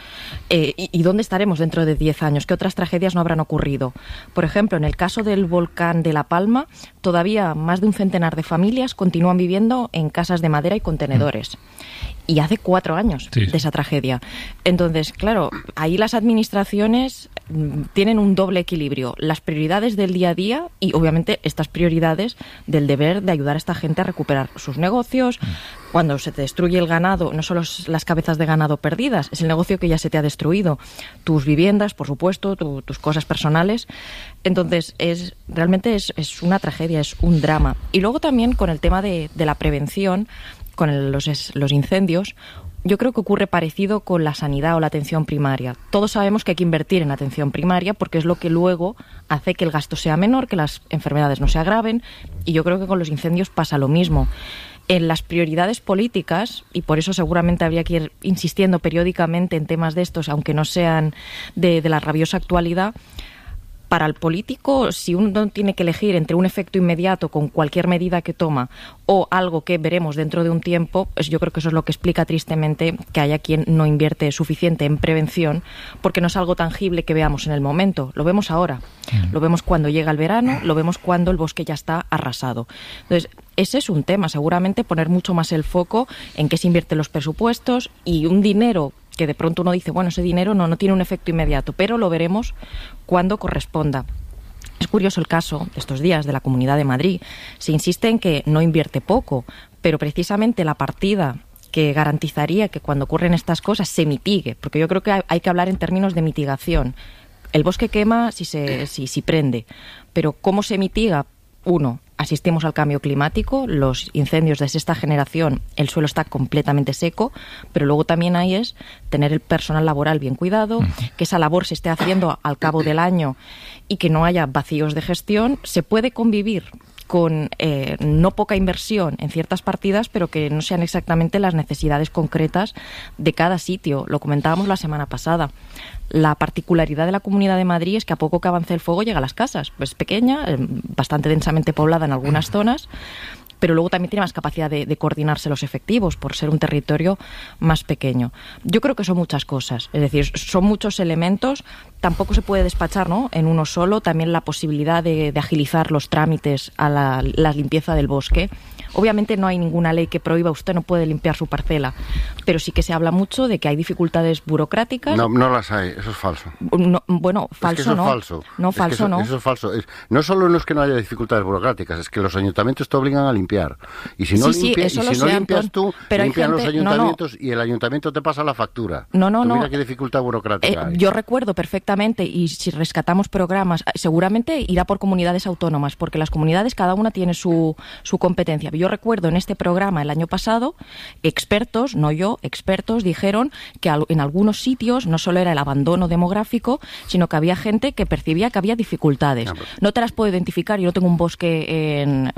¿Y dónde estaremos dentro de 10 años? ¿Qué otras tragedias no habrán ocurrido? Por ejemplo, en el caso del volcán de La Palma, todavía más de un centenar de familias continúan viviendo en casas de madera y contenedores. Y hace 4 años de esa tragedia. Entonces, claro, ahí las administraciones tienen un doble equilibrio. Las prioridades del día a día y, obviamente, estas prioridades del deber de ayudar a esta gente a recuperar sus negocios. Cuando se te destruye el ganado, no solo las cabezas de ganado perdidas, es el negocio que ya se te ha destruido. Tus viviendas, por supuesto, tus cosas personales. Entonces, realmente es una tragedia, es un drama. Y luego también con el tema de la prevención, con los incendios, yo creo que ocurre parecido con la sanidad o la atención primaria. Todos sabemos que hay que invertir en atención primaria porque es lo que luego hace que el gasto sea menor, que las enfermedades no se agraven, y yo creo que con los incendios pasa lo mismo. En las prioridades políticas, y por eso seguramente habría que ir insistiendo periódicamente en temas de estos, aunque no sean de la rabiosa actualidad, para el político, si uno tiene que elegir entre un efecto inmediato con cualquier medida que toma o algo que veremos dentro de un tiempo, pues yo creo que eso es lo que explica tristemente que haya quien no invierte suficiente en prevención, porque no es algo tangible que veamos en el momento. Lo vemos ahora, lo vemos cuando llega el verano, lo vemos cuando el bosque ya está arrasado. Entonces, ese es un tema, seguramente poner mucho más el foco en qué se invierten los presupuestos y un dinero que de pronto uno dice, bueno, ese dinero no tiene un efecto inmediato, pero lo veremos cuando corresponda. Es curioso el caso de estos días de la Comunidad de Madrid. Se insiste en que no invierte poco, pero precisamente la partida que garantizaría que cuando ocurren estas cosas se mitigue, porque yo creo que hay que hablar en términos de mitigación. El bosque quema si prende, pero ¿cómo se mitiga? Uno, asistimos al cambio climático, los incendios de sexta generación, el suelo está completamente seco, pero luego también hay es tener el personal laboral bien cuidado, que esa labor se esté haciendo al cabo del año y que no haya vacíos de gestión. Se puede convivir con no poca inversión en ciertas partidas, pero que no sean exactamente las necesidades concretas de cada sitio. Lo comentábamos la semana pasada. La particularidad de la Comunidad de Madrid es que a poco que avance el fuego llega a las casas. Es pequeña, bastante densamente poblada en algunas zonas, pero luego también tiene más capacidad de coordinarse los efectivos por ser un territorio más pequeño. Yo creo que son muchas cosas, es decir, son muchos elementos. Tampoco se puede despachar, ¿no?, en uno solo. También la posibilidad de agilizar los trámites a la limpieza del bosque. Obviamente no hay ninguna ley que prohíba, usted no puede limpiar su parcela, pero sí que se habla mucho de que hay dificultades burocráticas. No las hay, eso es falso. No, bueno, falso es que eso no. Es falso. No, falso no. Eso es falso. No solo es que no haya dificultades burocráticas, es que los ayuntamientos te obligan a limpiar. Y si no limpias tú, pero limpian gente, los ayuntamientos y el ayuntamiento te pasa la factura. Mira qué dificultad burocrática hay. Yo recuerdo perfectamente, y si rescatamos programas, seguramente irá por comunidades autónomas, porque las comunidades cada una tiene su competencia. Yo recuerdo en este programa el año pasado, expertos, no yo, expertos dijeron que en algunos sitios no solo era el abandono demográfico, sino que había gente que percibía que había dificultades. No te las puedo identificar, yo no tengo un bosque en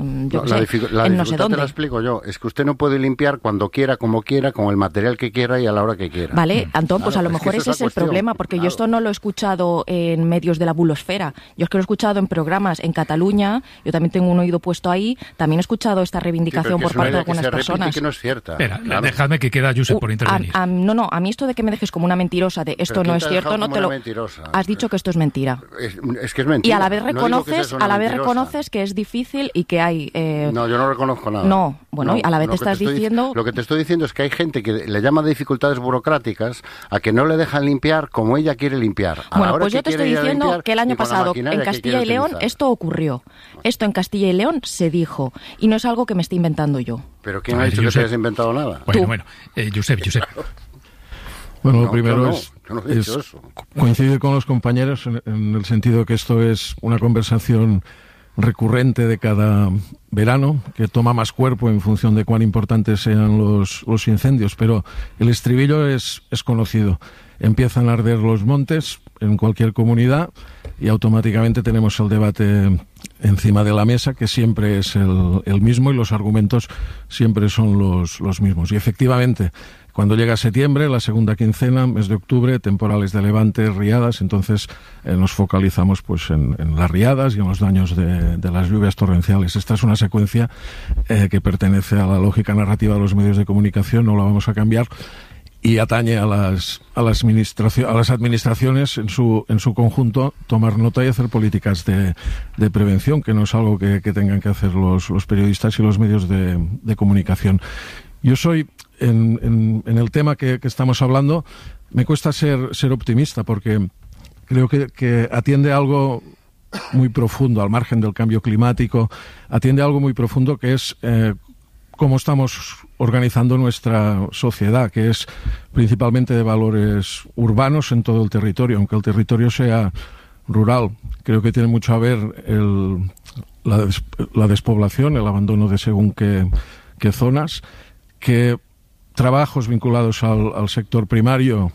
no sé dónde. Te la explico yo, es que usted no puede limpiar cuando quiera, con el material que quiera y a la hora que quiera. Vale, Antón, pues a lo mejor ese es el problema, porque yo esto no lo he escuchado escuchado en medios de la bulosfera. Yo es que lo he escuchado en programas en Cataluña, yo también tengo un oído puesto ahí, también he escuchado esta reivindicación por parte de algunas personas. Que no es cierta. Espera, dejadme que queda Josep por intervenir. A mí esto de que me dejes como una mentirosa, de esto no es cierto, no te lo... Has dicho que esto es mentira. Es que es mentira. Y a la vez reconoces que es difícil y que hay... No, yo no reconozco nada. No, bueno, y a la vez te estás diciendo... Lo que te estoy diciendo es que hay gente que le llama dificultades burocráticas a que no le dejan limpiar como ella quiere limpiar. Bueno, pues yo te estoy diciendo que el año pasado en Castilla y León esto ocurrió. Esto en Castilla y León se dijo. Y no es algo que me esté inventando yo. ¿Pero quién ha dicho que te hayas inventado nada? Bueno, Josep. Bueno, lo primero coincide con los compañeros en el sentido que esto es una conversación recurrente de cada verano, que toma más cuerpo en función de cuán importantes sean los incendios, pero el estribillo es conocido. Empiezan a arder los montes en cualquier comunidad y automáticamente tenemos el debate encima de la mesa, que siempre es el mismo y los argumentos siempre son los mismos. Y efectivamente, cuando llega septiembre, la segunda quincena, mes de octubre, temporales de levante, riadas, entonces nos focalizamos pues en las riadas y en los daños de las lluvias torrenciales. Esta es una secuencia que pertenece a la lógica narrativa de los medios de comunicación, no la vamos a cambiar, y atañe a las administraciones en su conjunto tomar nota y hacer políticas de prevención, que no es algo que tengan que hacer los periodistas y los medios de comunicación. Yo soy, en el tema que estamos hablando, me cuesta ser optimista porque creo que atiende a algo muy profundo, al margen del cambio climático, atiende a algo muy profundo que es cómo estamos organizando nuestra sociedad, que es principalmente de valores urbanos en todo el territorio, aunque el territorio sea rural. Creo que tiene mucho a ver la despoblación, el abandono de según qué zonas, que trabajos vinculados al sector primario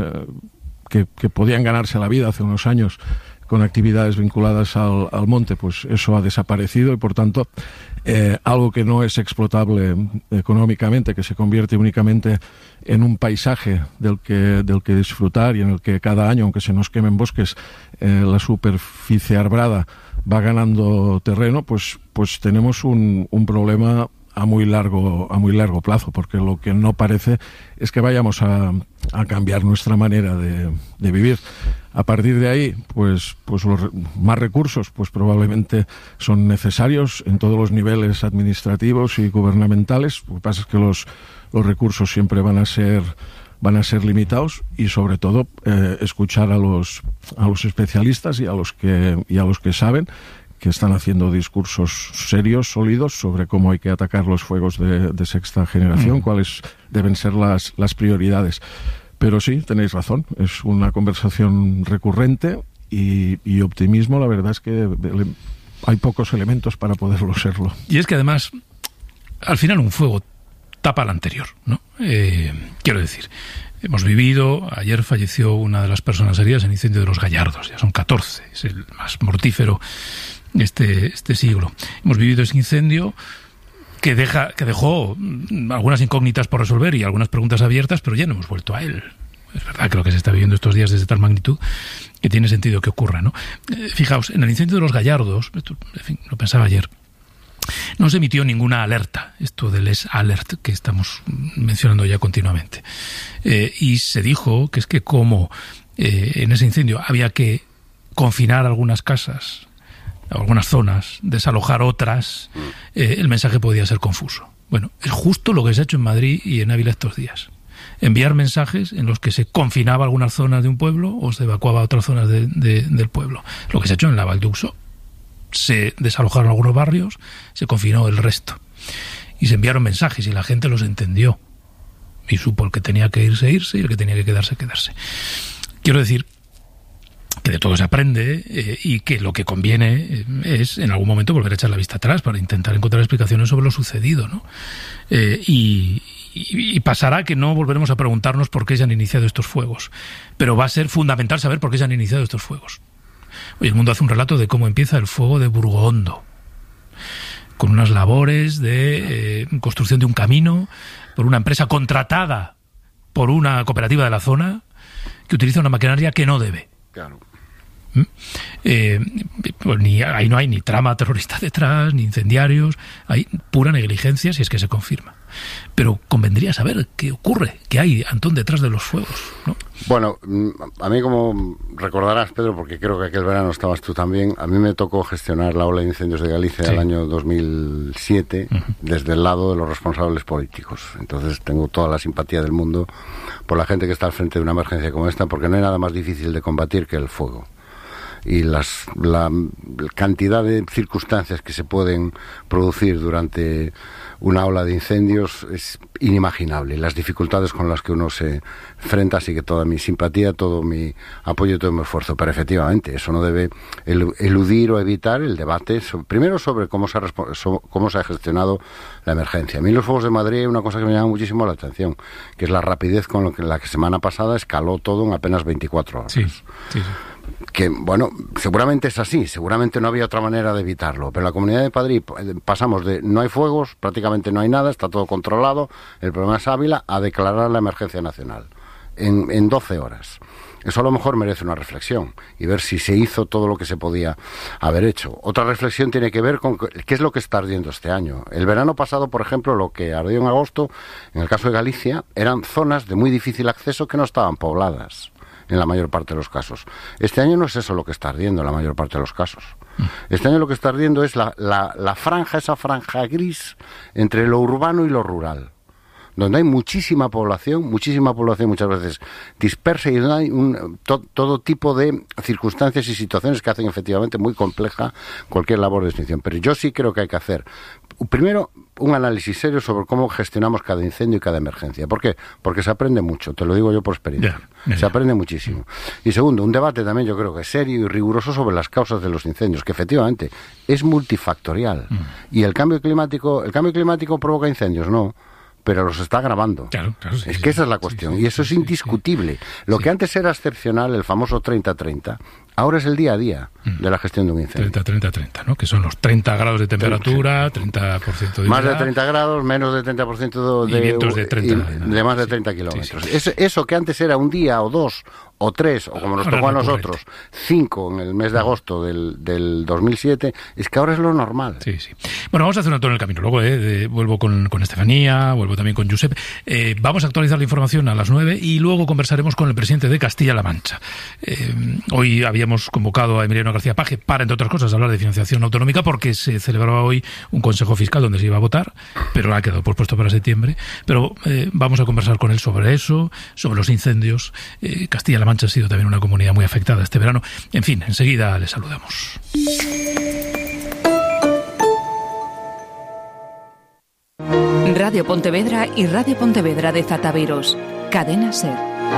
que podían ganarse la vida hace unos años con actividades vinculadas al monte, pues eso ha desaparecido y por tanto algo que no es explotable económicamente, que se convierte únicamente en un paisaje del que disfrutar y en el que cada año, aunque se nos quemen bosques, la superficie arbrada va ganando terreno, pues tenemos un problema a muy largo plazo, porque lo que no parece es que vayamos a cambiar nuestra manera de vivir. A partir de ahí, pues los más recursos pues probablemente son necesarios en todos los niveles administrativos y gubernamentales. Lo que pasa es que los recursos siempre van a ser limitados y sobre todo escuchar a los especialistas y a los que saben, que están haciendo discursos serios, sólidos, sobre cómo hay que atacar los fuegos de sexta generación, cuáles deben ser las prioridades. Pero sí, tenéis razón, es una conversación recurrente y optimismo, la verdad es que hay pocos elementos para poderlo serlo. Y es que además, al final un fuego tapa al anterior, ¿no? Quiero decir, hemos vivido, ayer falleció una de las personas heridas en el incendio de los Gallardos, ya son 14, es el más mortífero este siglo. Hemos vivido ese incendio que dejó algunas incógnitas por resolver y algunas preguntas abiertas, pero ya no hemos vuelto a él. Es verdad que lo que se está viviendo estos días es de tal magnitud que tiene sentido que ocurra, ¿no? Fijaos, en el incendio de los Gallardos, esto, en fin, lo pensaba ayer, no se emitió ninguna alerta, esto del alert que estamos mencionando ya continuamente. Y se dijo que es que como en ese incendio había que confinar algunas casas, algunas zonas, desalojar otras, el mensaje podía ser confuso. Bueno, es justo lo que se ha hecho en Madrid y en Ávila estos días. Enviar mensajes en los que se confinaba algunas zonas de un pueblo o se evacuaba otras zonas del pueblo. Lo que se ha hecho en la Val d'Uxó. Se desalojaron algunos barrios, se confinó el resto. Y se enviaron mensajes y la gente los entendió. Y supo el que tenía que irse y el que tenía que quedarse. Quiero decir que de todo se aprende y que lo que conviene es en algún momento volver a echar la vista atrás para intentar encontrar explicaciones sobre lo sucedido, ¿no? Y pasará que no volveremos a preguntarnos por qué se han iniciado estos fuegos, pero va a ser fundamental saber por qué se han iniciado estos fuegos. Hoy El Mundo hace un relato de cómo empieza el fuego de Burgondo, con unas labores de construcción de un camino por una empresa contratada por una cooperativa de la zona que utiliza una maquinaria que no debe. Claro. Pues ahí no hay ni trama terrorista detrás, ni incendiarios, hay pura negligencia si es que se confirma. Pero convendría saber qué ocurre, qué hay, Antón, detrás de los fuegos, ¿no? Bueno, a mí, como recordarás, Pedro, porque creo que aquel verano estabas tú también, a mí me tocó gestionar la ola de incendios de Galicia el año 2007 desde el lado de los responsables políticos. Entonces tengo toda la simpatía del mundo por la gente que está al frente de una emergencia como esta, porque no hay nada más difícil de combatir que el fuego. Y la cantidad de circunstancias que se pueden producir durante una ola de incendios es inimaginable. Las dificultades con las que uno se enfrenta, así que toda mi simpatía, todo mi apoyo y todo mi esfuerzo. Pero efectivamente, eso no debe eludir o evitar el debate, primero sobre cómo se ha gestionado la emergencia. A mí en los fuegos de Madrid hay una cosa que me llama muchísimo la atención, que es la rapidez con la que semana pasada escaló todo en apenas 24 horas. Sí. Que, bueno, seguramente es así, seguramente no había otra manera de evitarlo, pero en la Comunidad de Madrid pasamos de no hay fuegos, prácticamente no hay nada, está todo controlado, el problema es Ávila, a declarar la emergencia nacional en 12 horas. Eso a lo mejor merece una reflexión y ver si se hizo todo lo que se podía haber hecho. Otra reflexión tiene que ver con qué es lo que está ardiendo este año. El verano pasado, por ejemplo, lo que ardió en agosto, en el caso de Galicia, eran zonas de muy difícil acceso que no estaban pobladas en la mayor parte de los casos. Este año no es eso lo que está ardiendo en la mayor parte de los casos. Este año lo que está ardiendo es la franja, esa franja gris entre lo urbano y lo rural, donde hay muchísima población muchas veces dispersa, y donde hay todo tipo de circunstancias y situaciones que hacen efectivamente muy compleja cualquier labor de extinción. Pero yo sí creo que hay que hacer, primero, un análisis serio sobre cómo gestionamos cada incendio y cada emergencia. ¿Por qué? Porque se aprende mucho, te lo digo yo por experiencia. Se aprende muchísimo. Y segundo, un debate también yo creo que serio y riguroso sobre las causas de los incendios, que efectivamente es multifactorial. Y el cambio climático provoca incendios, no, pero los está agravando. Claro, es que esa es la cuestión, y eso es indiscutible. Lo que antes era excepcional, el famoso 30-30, ahora es el día a día de la gestión de un incendio. 30-30-30, ¿no? Que son los 30 grados de temperatura, 30% de humedad. Más de 30 grados, menos de 30% de vientos de 30. De más de 30 kilómetros. Eso que antes era un día o dos o tres, o como nos tocó a nosotros, 5 en el mes de agosto del 2007, es que ahora es lo normal. Sí. Bueno, vamos a hacer un alto en el camino. Luego vuelvo con Estefanía, vuelvo también con Josep. Vamos a actualizar la información a las 9 y luego conversaremos con el presidente de Castilla-La Mancha. Hoy habíamos convocado a Emiliano García Paje para, entre otras cosas, hablar de financiación autonómica, porque se celebraba hoy un consejo fiscal donde se iba a votar, pero ha quedado pospuesto para septiembre. Pero vamos a conversar con él sobre eso, sobre los incendios. Castilla-La Mancha ha sido también una comunidad muy afectada este verano. En fin, enseguida le saludamos. Radio Pontevedra y Radio Pontevedra de Zataviros. Cadena SER.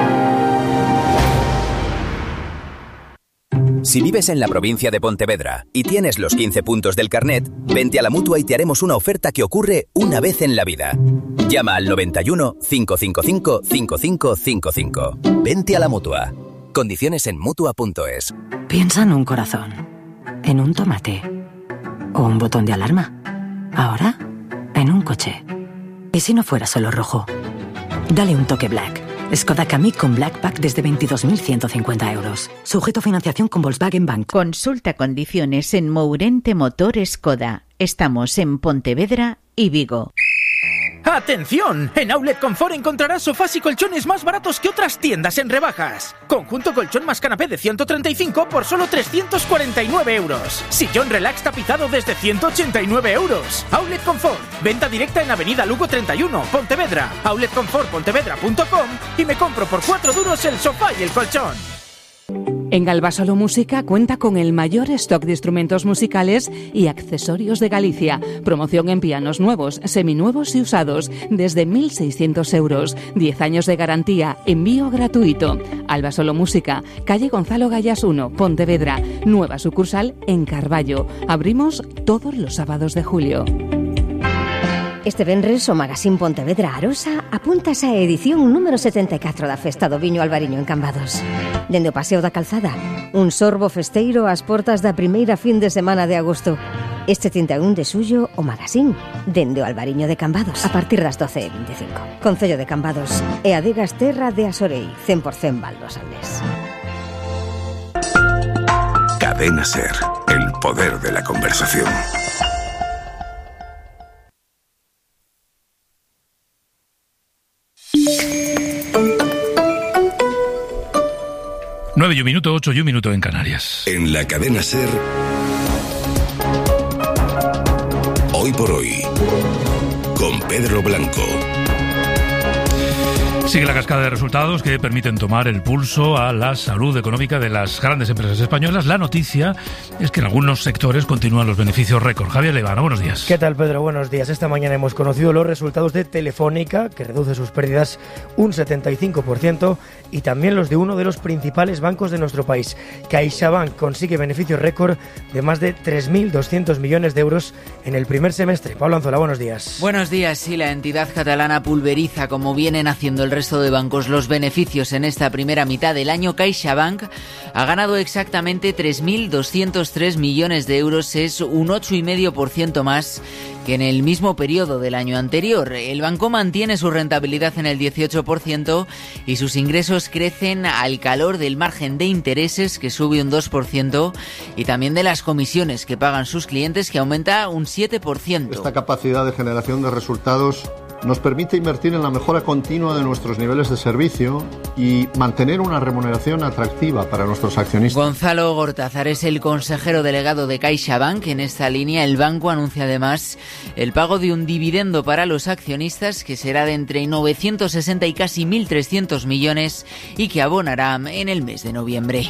Si vives en la provincia de Pontevedra y tienes los 15 puntos del carnet, vente a la Mutua y te haremos una oferta que ocurre una vez en la vida. Llama al 91 555 5555. Vente a la Mutua. Condiciones en Mutua.es. Piensa en un corazón, en un tomate o un botón de alarma. Ahora, en un coche. ¿Y si no fuera solo rojo? Dale un toque Black. Skoda Kamiq con Black Pack desde 22.150 euros. Sujeto a financiación con Volkswagen Bank. Consulta condiciones en Mourente Motor Skoda. Estamos en Pontevedra y Vigo. ¡Atención! En Outlet Confort encontrarás sofás y colchones más baratos que otras tiendas en rebajas. Conjunto colchón más canapé de 135 por solo 349 euros. Sillón relax tapizado desde 189 euros. Outlet Confort. Venta directa en Avenida Lugo 31, Pontevedra. outletconfortpontevedra.com y me compro por 4 duros el sofá y el colchón. En Galvasolo Música cuenta con el mayor stock de instrumentos musicales y accesorios de Galicia. Promoción en pianos nuevos, seminuevos y usados desde 1.600 euros. 10 años de garantía, envío gratuito. Albasolo Música, calle Gonzalo Gallas 1, Pontevedra. Nueva sucursal en Carballo. Abrimos todos los sábados de julio. Este venres o Magazín Pontevedra Arosa apuntas a edición número 74 da Festa do Viño Albariño en Cambados. Dende o Paseo da Calzada, un sorbo festeiro ás portas da primeira fin de semana de agosto. Este 31 de xullo, o Magazín, dende o Albariño de Cambados, a partir das 12:25. Concello de Cambados e Adegas Terra de Asorei, 100% Valdos Aldés. Cadena SER, el poder de la conversación. Nueve y un minuto, 8 y un minuto en Canarias. En la Cadena SER, Hoy por Hoy, con Pedro Blanco. Sigue la cascada de resultados que permiten tomar el pulso a la salud económica de las grandes empresas españolas. La noticia es que en algunos sectores continúan los beneficios récord. Javier Levana, buenos días. ¿Qué tal, Pedro? Buenos días. Esta mañana hemos conocido los resultados de Telefónica, que reduce sus pérdidas un 75%, y también los de uno de los principales bancos de nuestro país. CaixaBank consigue beneficios récord de más de 3.200 millones de euros en el primer semestre. Pablo Anzola, buenos días. Buenos días. Sí, la entidad catalana pulveriza, como vienen haciendo el resto de bancos, los beneficios en esta primera mitad del año. CaixaBank ha ganado exactamente 3.203 millones de euros, es un 8,5% más que en el mismo periodo del año anterior. El banco mantiene su rentabilidad en el 18% y sus ingresos crecen al calor del margen de intereses, que sube un 2%, y también de las comisiones que pagan sus clientes, que aumenta un 7%. Esta capacidad de generación de resultados nos permite invertir en la mejora continua de nuestros niveles de servicio y mantener una remuneración atractiva para nuestros accionistas. Gonzalo Gortázar es el consejero delegado de CaixaBank. En esta línea, el banco anuncia además el pago de un dividendo para los accionistas, que será de entre 960 y casi 1.300 millones y que abonará en el mes de noviembre.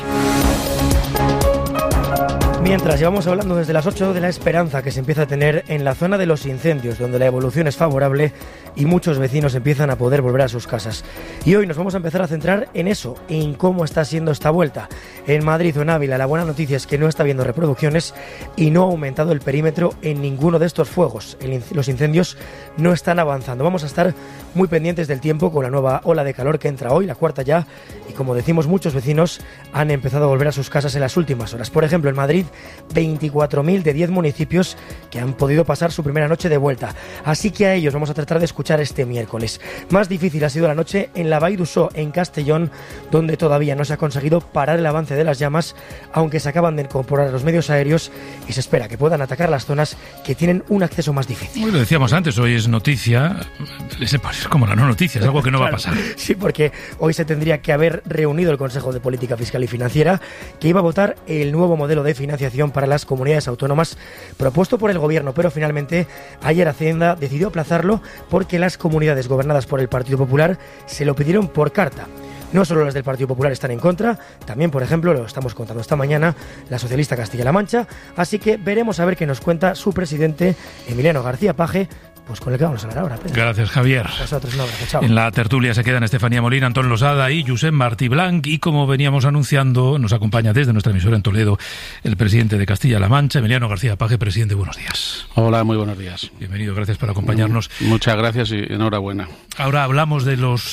Mientras llevamos hablando desde las 8 de la esperanza que se empieza a tener en la zona de los incendios, donde la evolución es favorable y muchos vecinos empiezan a poder volver a sus casas. Y hoy nos vamos a empezar a centrar en eso, en cómo está siendo esta vuelta. En Madrid o en Ávila, la buena noticia es que no está habiendo reproducciones y no ha aumentado el perímetro en ninguno de estos fuegos. Los incendios no están avanzando. Vamos a estar muy pendientes del tiempo con la nueva ola de calor que entra hoy, la cuarta ya, y como decimos, muchos vecinos han empezado a volver a sus casas en las últimas horas. Por ejemplo, en Madrid, 24.000 de 10 municipios que han podido pasar su primera noche de vuelta. Así que a ellos vamos a tratar de escuchar este miércoles. Más difícil ha sido la noche en la Vall d'Uixó, en Castellón, donde todavía no se ha conseguido parar el avance de las llamas, aunque se acaban de incorporar los medios aéreos y se espera que puedan atacar las zonas que tienen un acceso más difícil. Hoy lo decíamos antes, hoy es noticia, es como la no noticia, es algo que no claro, va a pasar. Sí, porque hoy se tendría que haber reunido el Consejo de Política Fiscal y Financiera, que iba a votar el nuevo modelo de financiación para las comunidades autónomas propuesto por el Gobierno, pero finalmente ayer Hacienda decidió aplazarlo porque las comunidades gobernadas por el Partido Popular se lo pidieron por carta. No solo las del Partido Popular están en contra, también, por ejemplo, lo estamos contando esta mañana, la socialista Castilla-La Mancha, así que veremos a ver qué nos cuenta su presidente, Emiliano García Paje, pues con el que vamos a hablar ahora, Pedro. Gracias, Javier. Nosotros, un abrazo, chao. En la tertulia se quedan Estefanía Molina, Antón Losada y Josep Martí Blanc, y como veníamos anunciando, nos acompaña desde nuestra emisora en Toledo el presidente de Castilla-La Mancha, Emiliano García Paje. Presidente, buenos días. Hola, muy buenos días. Bienvenido, gracias por acompañarnos. Muchas gracias y enhorabuena. Ahora hablamos de los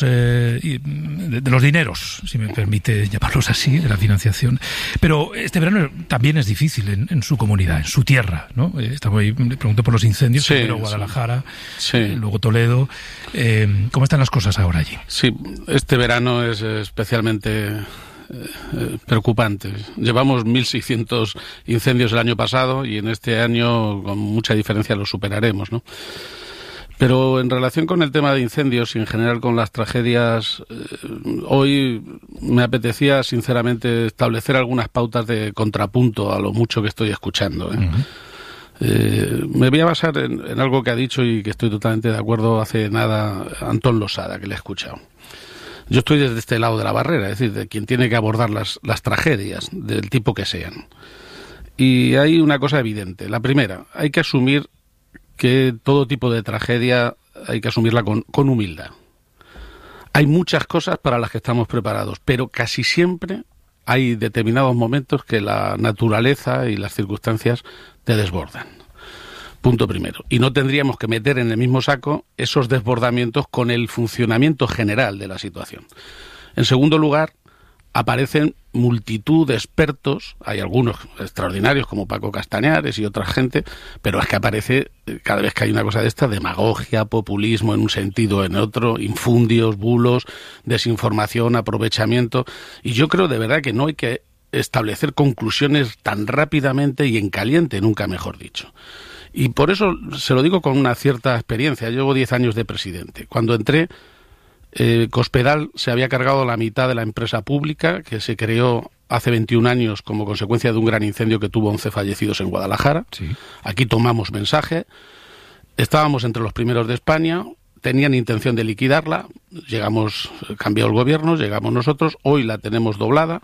dineros, si me permite llamarlos así, de la financiación. Pero este verano también es difícil en su comunidad, en su tierra, ¿no? Le pregunto por los incendios, sí, primero Guadalajara, sí. Luego Toledo. ¿Cómo están las cosas ahora allí? Sí, este verano es especialmente preocupante. Llevamos 1.600 incendios el año pasado y en este año con mucha diferencia los superaremos, ¿no? Pero en relación con el tema de incendios y en general con las tragedias, hoy me apetecía sinceramente establecer algunas pautas de contrapunto a lo mucho que estoy escuchando, ¿eh? Uh-huh. Me voy a basar en algo que ha dicho y que estoy totalmente de acuerdo hace nada Antón Losada, que le he escuchado. Yo estoy desde este lado de la barrera, es decir, de quien tiene que abordar las tragedias, del tipo que sean. Y hay una cosa evidente. La primera, hay que asumir que todo tipo de tragedia hay que asumirla con humildad. Hay muchas cosas para las que estamos preparados, pero casi siempre hay determinados momentos que la naturaleza y las circunstancias te desbordan. Punto primero. Y no tendríamos que meter en el mismo saco esos desbordamientos con el funcionamiento general de la situación. En segundo lugar, aparecen multitud de expertos, hay algunos extraordinarios como Paco Castañares y otra gente, pero es que aparece, cada vez que hay una cosa de esta, demagogia, populismo en un sentido o en otro, infundios, bulos, desinformación, aprovechamiento, y yo creo de verdad que no hay que establecer conclusiones tan rápidamente y en caliente, nunca mejor dicho. Y por eso se lo digo con una cierta experiencia. Llevo 10 años de presidente. Cuando entré, Cospedal se había cargado la mitad de la empresa pública que se creó hace 21 años como consecuencia de un gran incendio que tuvo 11 fallecidos en Guadalajara. Sí. Aquí tomamos mensaje. Estábamos entre los primeros de España. Tenían intención de liquidarla. Cambió el gobierno, llegamos nosotros. Hoy la tenemos doblada.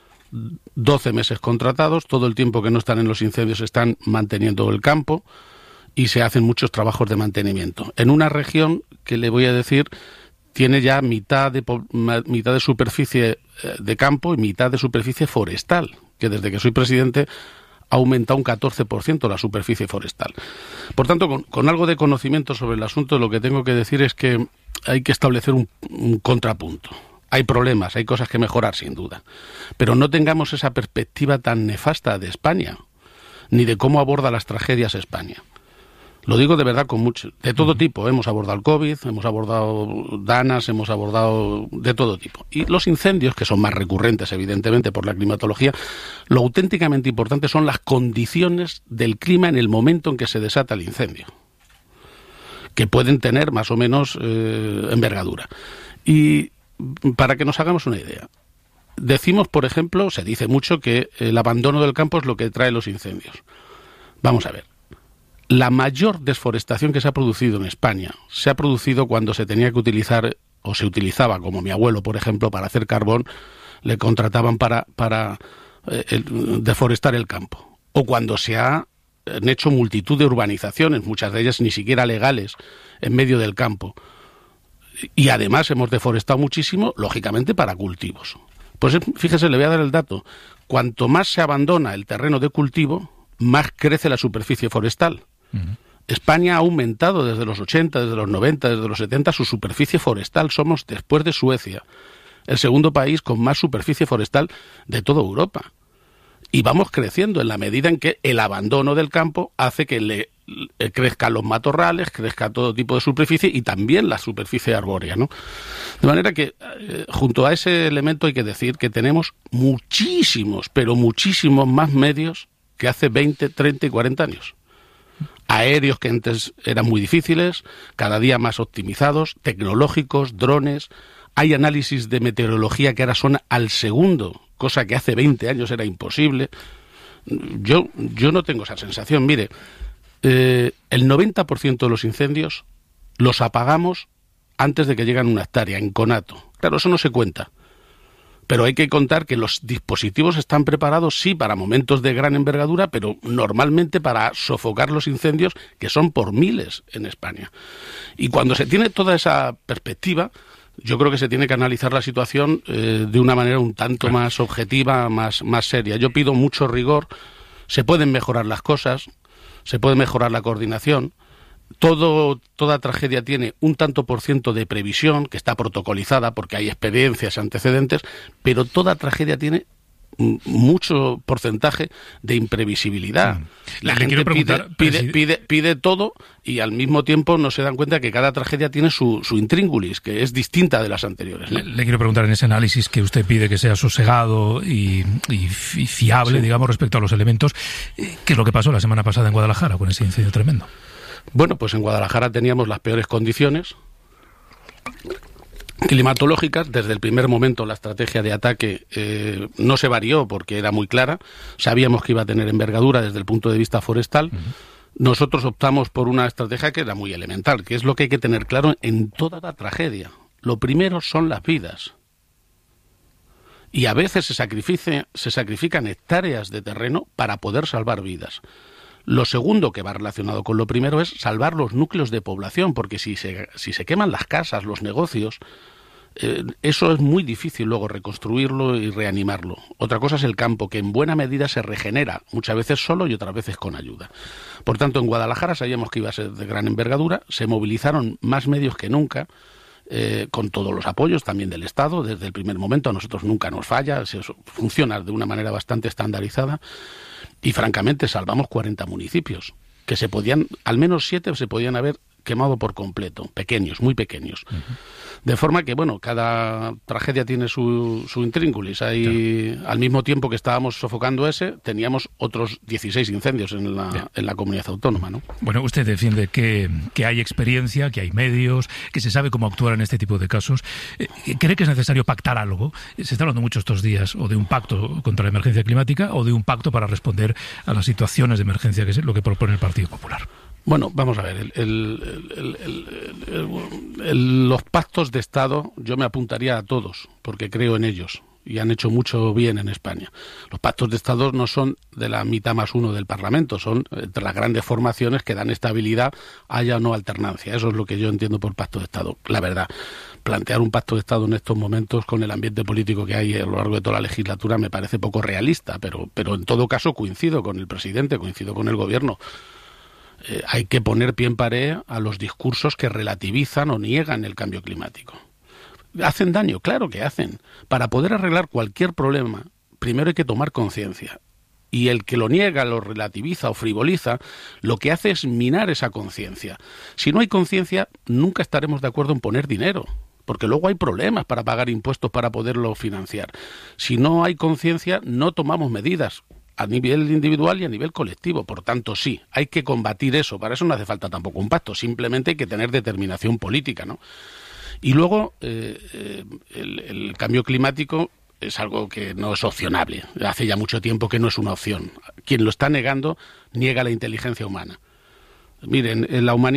12 meses contratados, todo el tiempo que no están en los incendios están manteniendo el campo y se hacen muchos trabajos de mantenimiento. En una región que le voy a decir tiene ya mitad de superficie de campo y mitad de superficie forestal, que desde que soy presidente ha aumentado un 14% la superficie forestal. Por tanto, con algo de conocimiento sobre el asunto, lo que tengo que decir es que hay que establecer un contrapunto. Hay problemas, hay cosas que mejorar, sin duda. Pero no tengamos esa perspectiva tan nefasta de España, ni de cómo aborda las tragedias España. Lo digo de verdad de todo tipo. Hemos abordado el COVID, hemos abordado danas, hemos abordado de todo tipo. Y los incendios, que son más recurrentes, evidentemente, por la climatología, lo auténticamente importante son las condiciones del clima en el momento en que se desata el incendio, que pueden tener más o menos envergadura. Y para que nos hagamos una idea, decimos, por ejemplo, se dice mucho que el abandono del campo es lo que trae los incendios. Vamos a ver. La mayor desforestación que se ha producido en España se ha producido cuando se tenía que utilizar, o se utilizaba, como mi abuelo, por ejemplo, para hacer carbón, le contrataban para deforestar el campo. O cuando se han hecho multitud de urbanizaciones, muchas de ellas ni siquiera legales, en medio del campo. Y además hemos deforestado muchísimo, lógicamente, para cultivos. Pues fíjese, le voy a dar el dato. Cuanto más se abandona el terreno de cultivo, más crece la superficie forestal. Uh-huh. España ha aumentado desde los 80, desde los 90, desde los 70 su superficie forestal. Somos, después de Suecia, el segundo país con más superficie forestal de toda Europa. Y vamos creciendo en la medida en que el abandono del campo hace que crezcan los matorrales, crezca todo tipo de superficie y también la superficie arbórea, ¿no? De manera que, junto a ese elemento hay que decir que tenemos muchísimos, pero muchísimos más medios que hace 20, 30 y 40 años. Aéreos que antes eran muy difíciles, cada día más optimizados, tecnológicos, drones. Hay análisis de meteorología que ahora son al segundo, cosa que hace 20 años era imposible. Yo no tengo esa sensación. Mire, el 90% de los incendios los apagamos antes de que lleguen a una hectárea, en conato. Claro, eso no se cuenta. Pero hay que contar que los dispositivos están preparados, sí, para momentos de gran envergadura, pero normalmente para sofocar los incendios, que son por miles en España. Y cuando se tiene toda esa perspectiva, yo creo que se tiene que analizar la situación de una manera un tanto más objetiva, más seria. Yo pido mucho rigor. Se pueden mejorar las cosas, se puede mejorar la coordinación. Toda tragedia tiene un tanto por ciento de previsión, que está protocolizada porque hay experiencias, antecedentes, pero toda tragedia tiene mucho porcentaje de imprevisibilidad. La gente pide todo y al mismo tiempo no se dan cuenta que cada tragedia tiene su intríngulis, que es distinta de las anteriores, ¿no? Le quiero preguntar, en ese análisis que usted pide que sea sosegado y fiable, sí, digamos, respecto a los elementos, ¿qué es lo que pasó la semana pasada en Guadalajara con ese incendio tremendo? Bueno, pues en Guadalajara teníamos las peores condiciones climatológicas. Desde el primer momento la estrategia de ataque no se varió porque era muy clara. Sabíamos que iba a tener envergadura desde el punto de vista forestal. Uh-huh. Nosotros optamos por una estrategia que era muy elemental, que es lo que hay que tener claro en toda la tragedia. Lo primero son las vidas. Y a veces se sacrifican hectáreas de terreno para poder salvar vidas. Lo segundo, que va relacionado con lo primero, es salvar los núcleos de población, porque si se queman las casas, los negocios, eso es muy difícil luego reconstruirlo y reanimarlo. Otra cosa es el campo, que en buena medida se regenera, muchas veces solo y otras veces con ayuda. Por tanto, en Guadalajara sabíamos que iba a ser de gran envergadura, se movilizaron más medios que nunca, con todos los apoyos también del Estado. Desde el primer momento a nosotros nunca nos falla, funciona de una manera bastante estandarizada. Y francamente salvamos 40 municipios, que al menos 7 se podían haber quemado por completo, pequeños, muy pequeños. De forma que, bueno, cada tragedia tiene su intrínculis. Al mismo tiempo que estábamos sofocando ese, teníamos otros 16 incendios en la comunidad autónoma, ¿no? Bueno, usted defiende que hay experiencia, que hay medios, que se sabe cómo actuar en este tipo de casos. ¿Cree que es necesario pactar algo? Se está hablando mucho estos días o de un pacto contra la emergencia climática o de un pacto para responder a las situaciones de emergencia, que es lo que propone el Partido Popular. Bueno, vamos a ver, los pactos de Estado yo me apuntaría a todos, porque creo en ellos y han hecho mucho bien en España. Los pactos de Estado no son de la mitad más uno del Parlamento, son entre las grandes formaciones que dan estabilidad, haya o no alternancia. Eso es lo que yo entiendo por pacto de Estado. La verdad, plantear un pacto de Estado en estos momentos con el ambiente político que hay a lo largo de toda la legislatura me parece poco realista, pero en todo caso coincido con el presidente, coincido con el Gobierno. Hay que poner pie en pared a los discursos que relativizan o niegan el cambio climático. ¿Hacen daño? Claro que hacen. Para poder arreglar cualquier problema, primero hay que tomar conciencia. Y el que lo niega, lo relativiza o frivoliza, lo que hace es minar esa conciencia. Si no hay conciencia, nunca estaremos de acuerdo en poner dinero, porque luego hay problemas para pagar impuestos para poderlo financiar. Si no hay conciencia, no tomamos medidas a nivel individual y a nivel colectivo. Por tanto, sí, hay que combatir eso. Para eso no hace falta tampoco un pacto, simplemente hay que tener determinación política, ¿no? Y luego, el cambio climático es algo que no es opcionable. Hace ya mucho tiempo que no es una opción. Quien lo está negando niega la inteligencia humana. Miren, la humanidad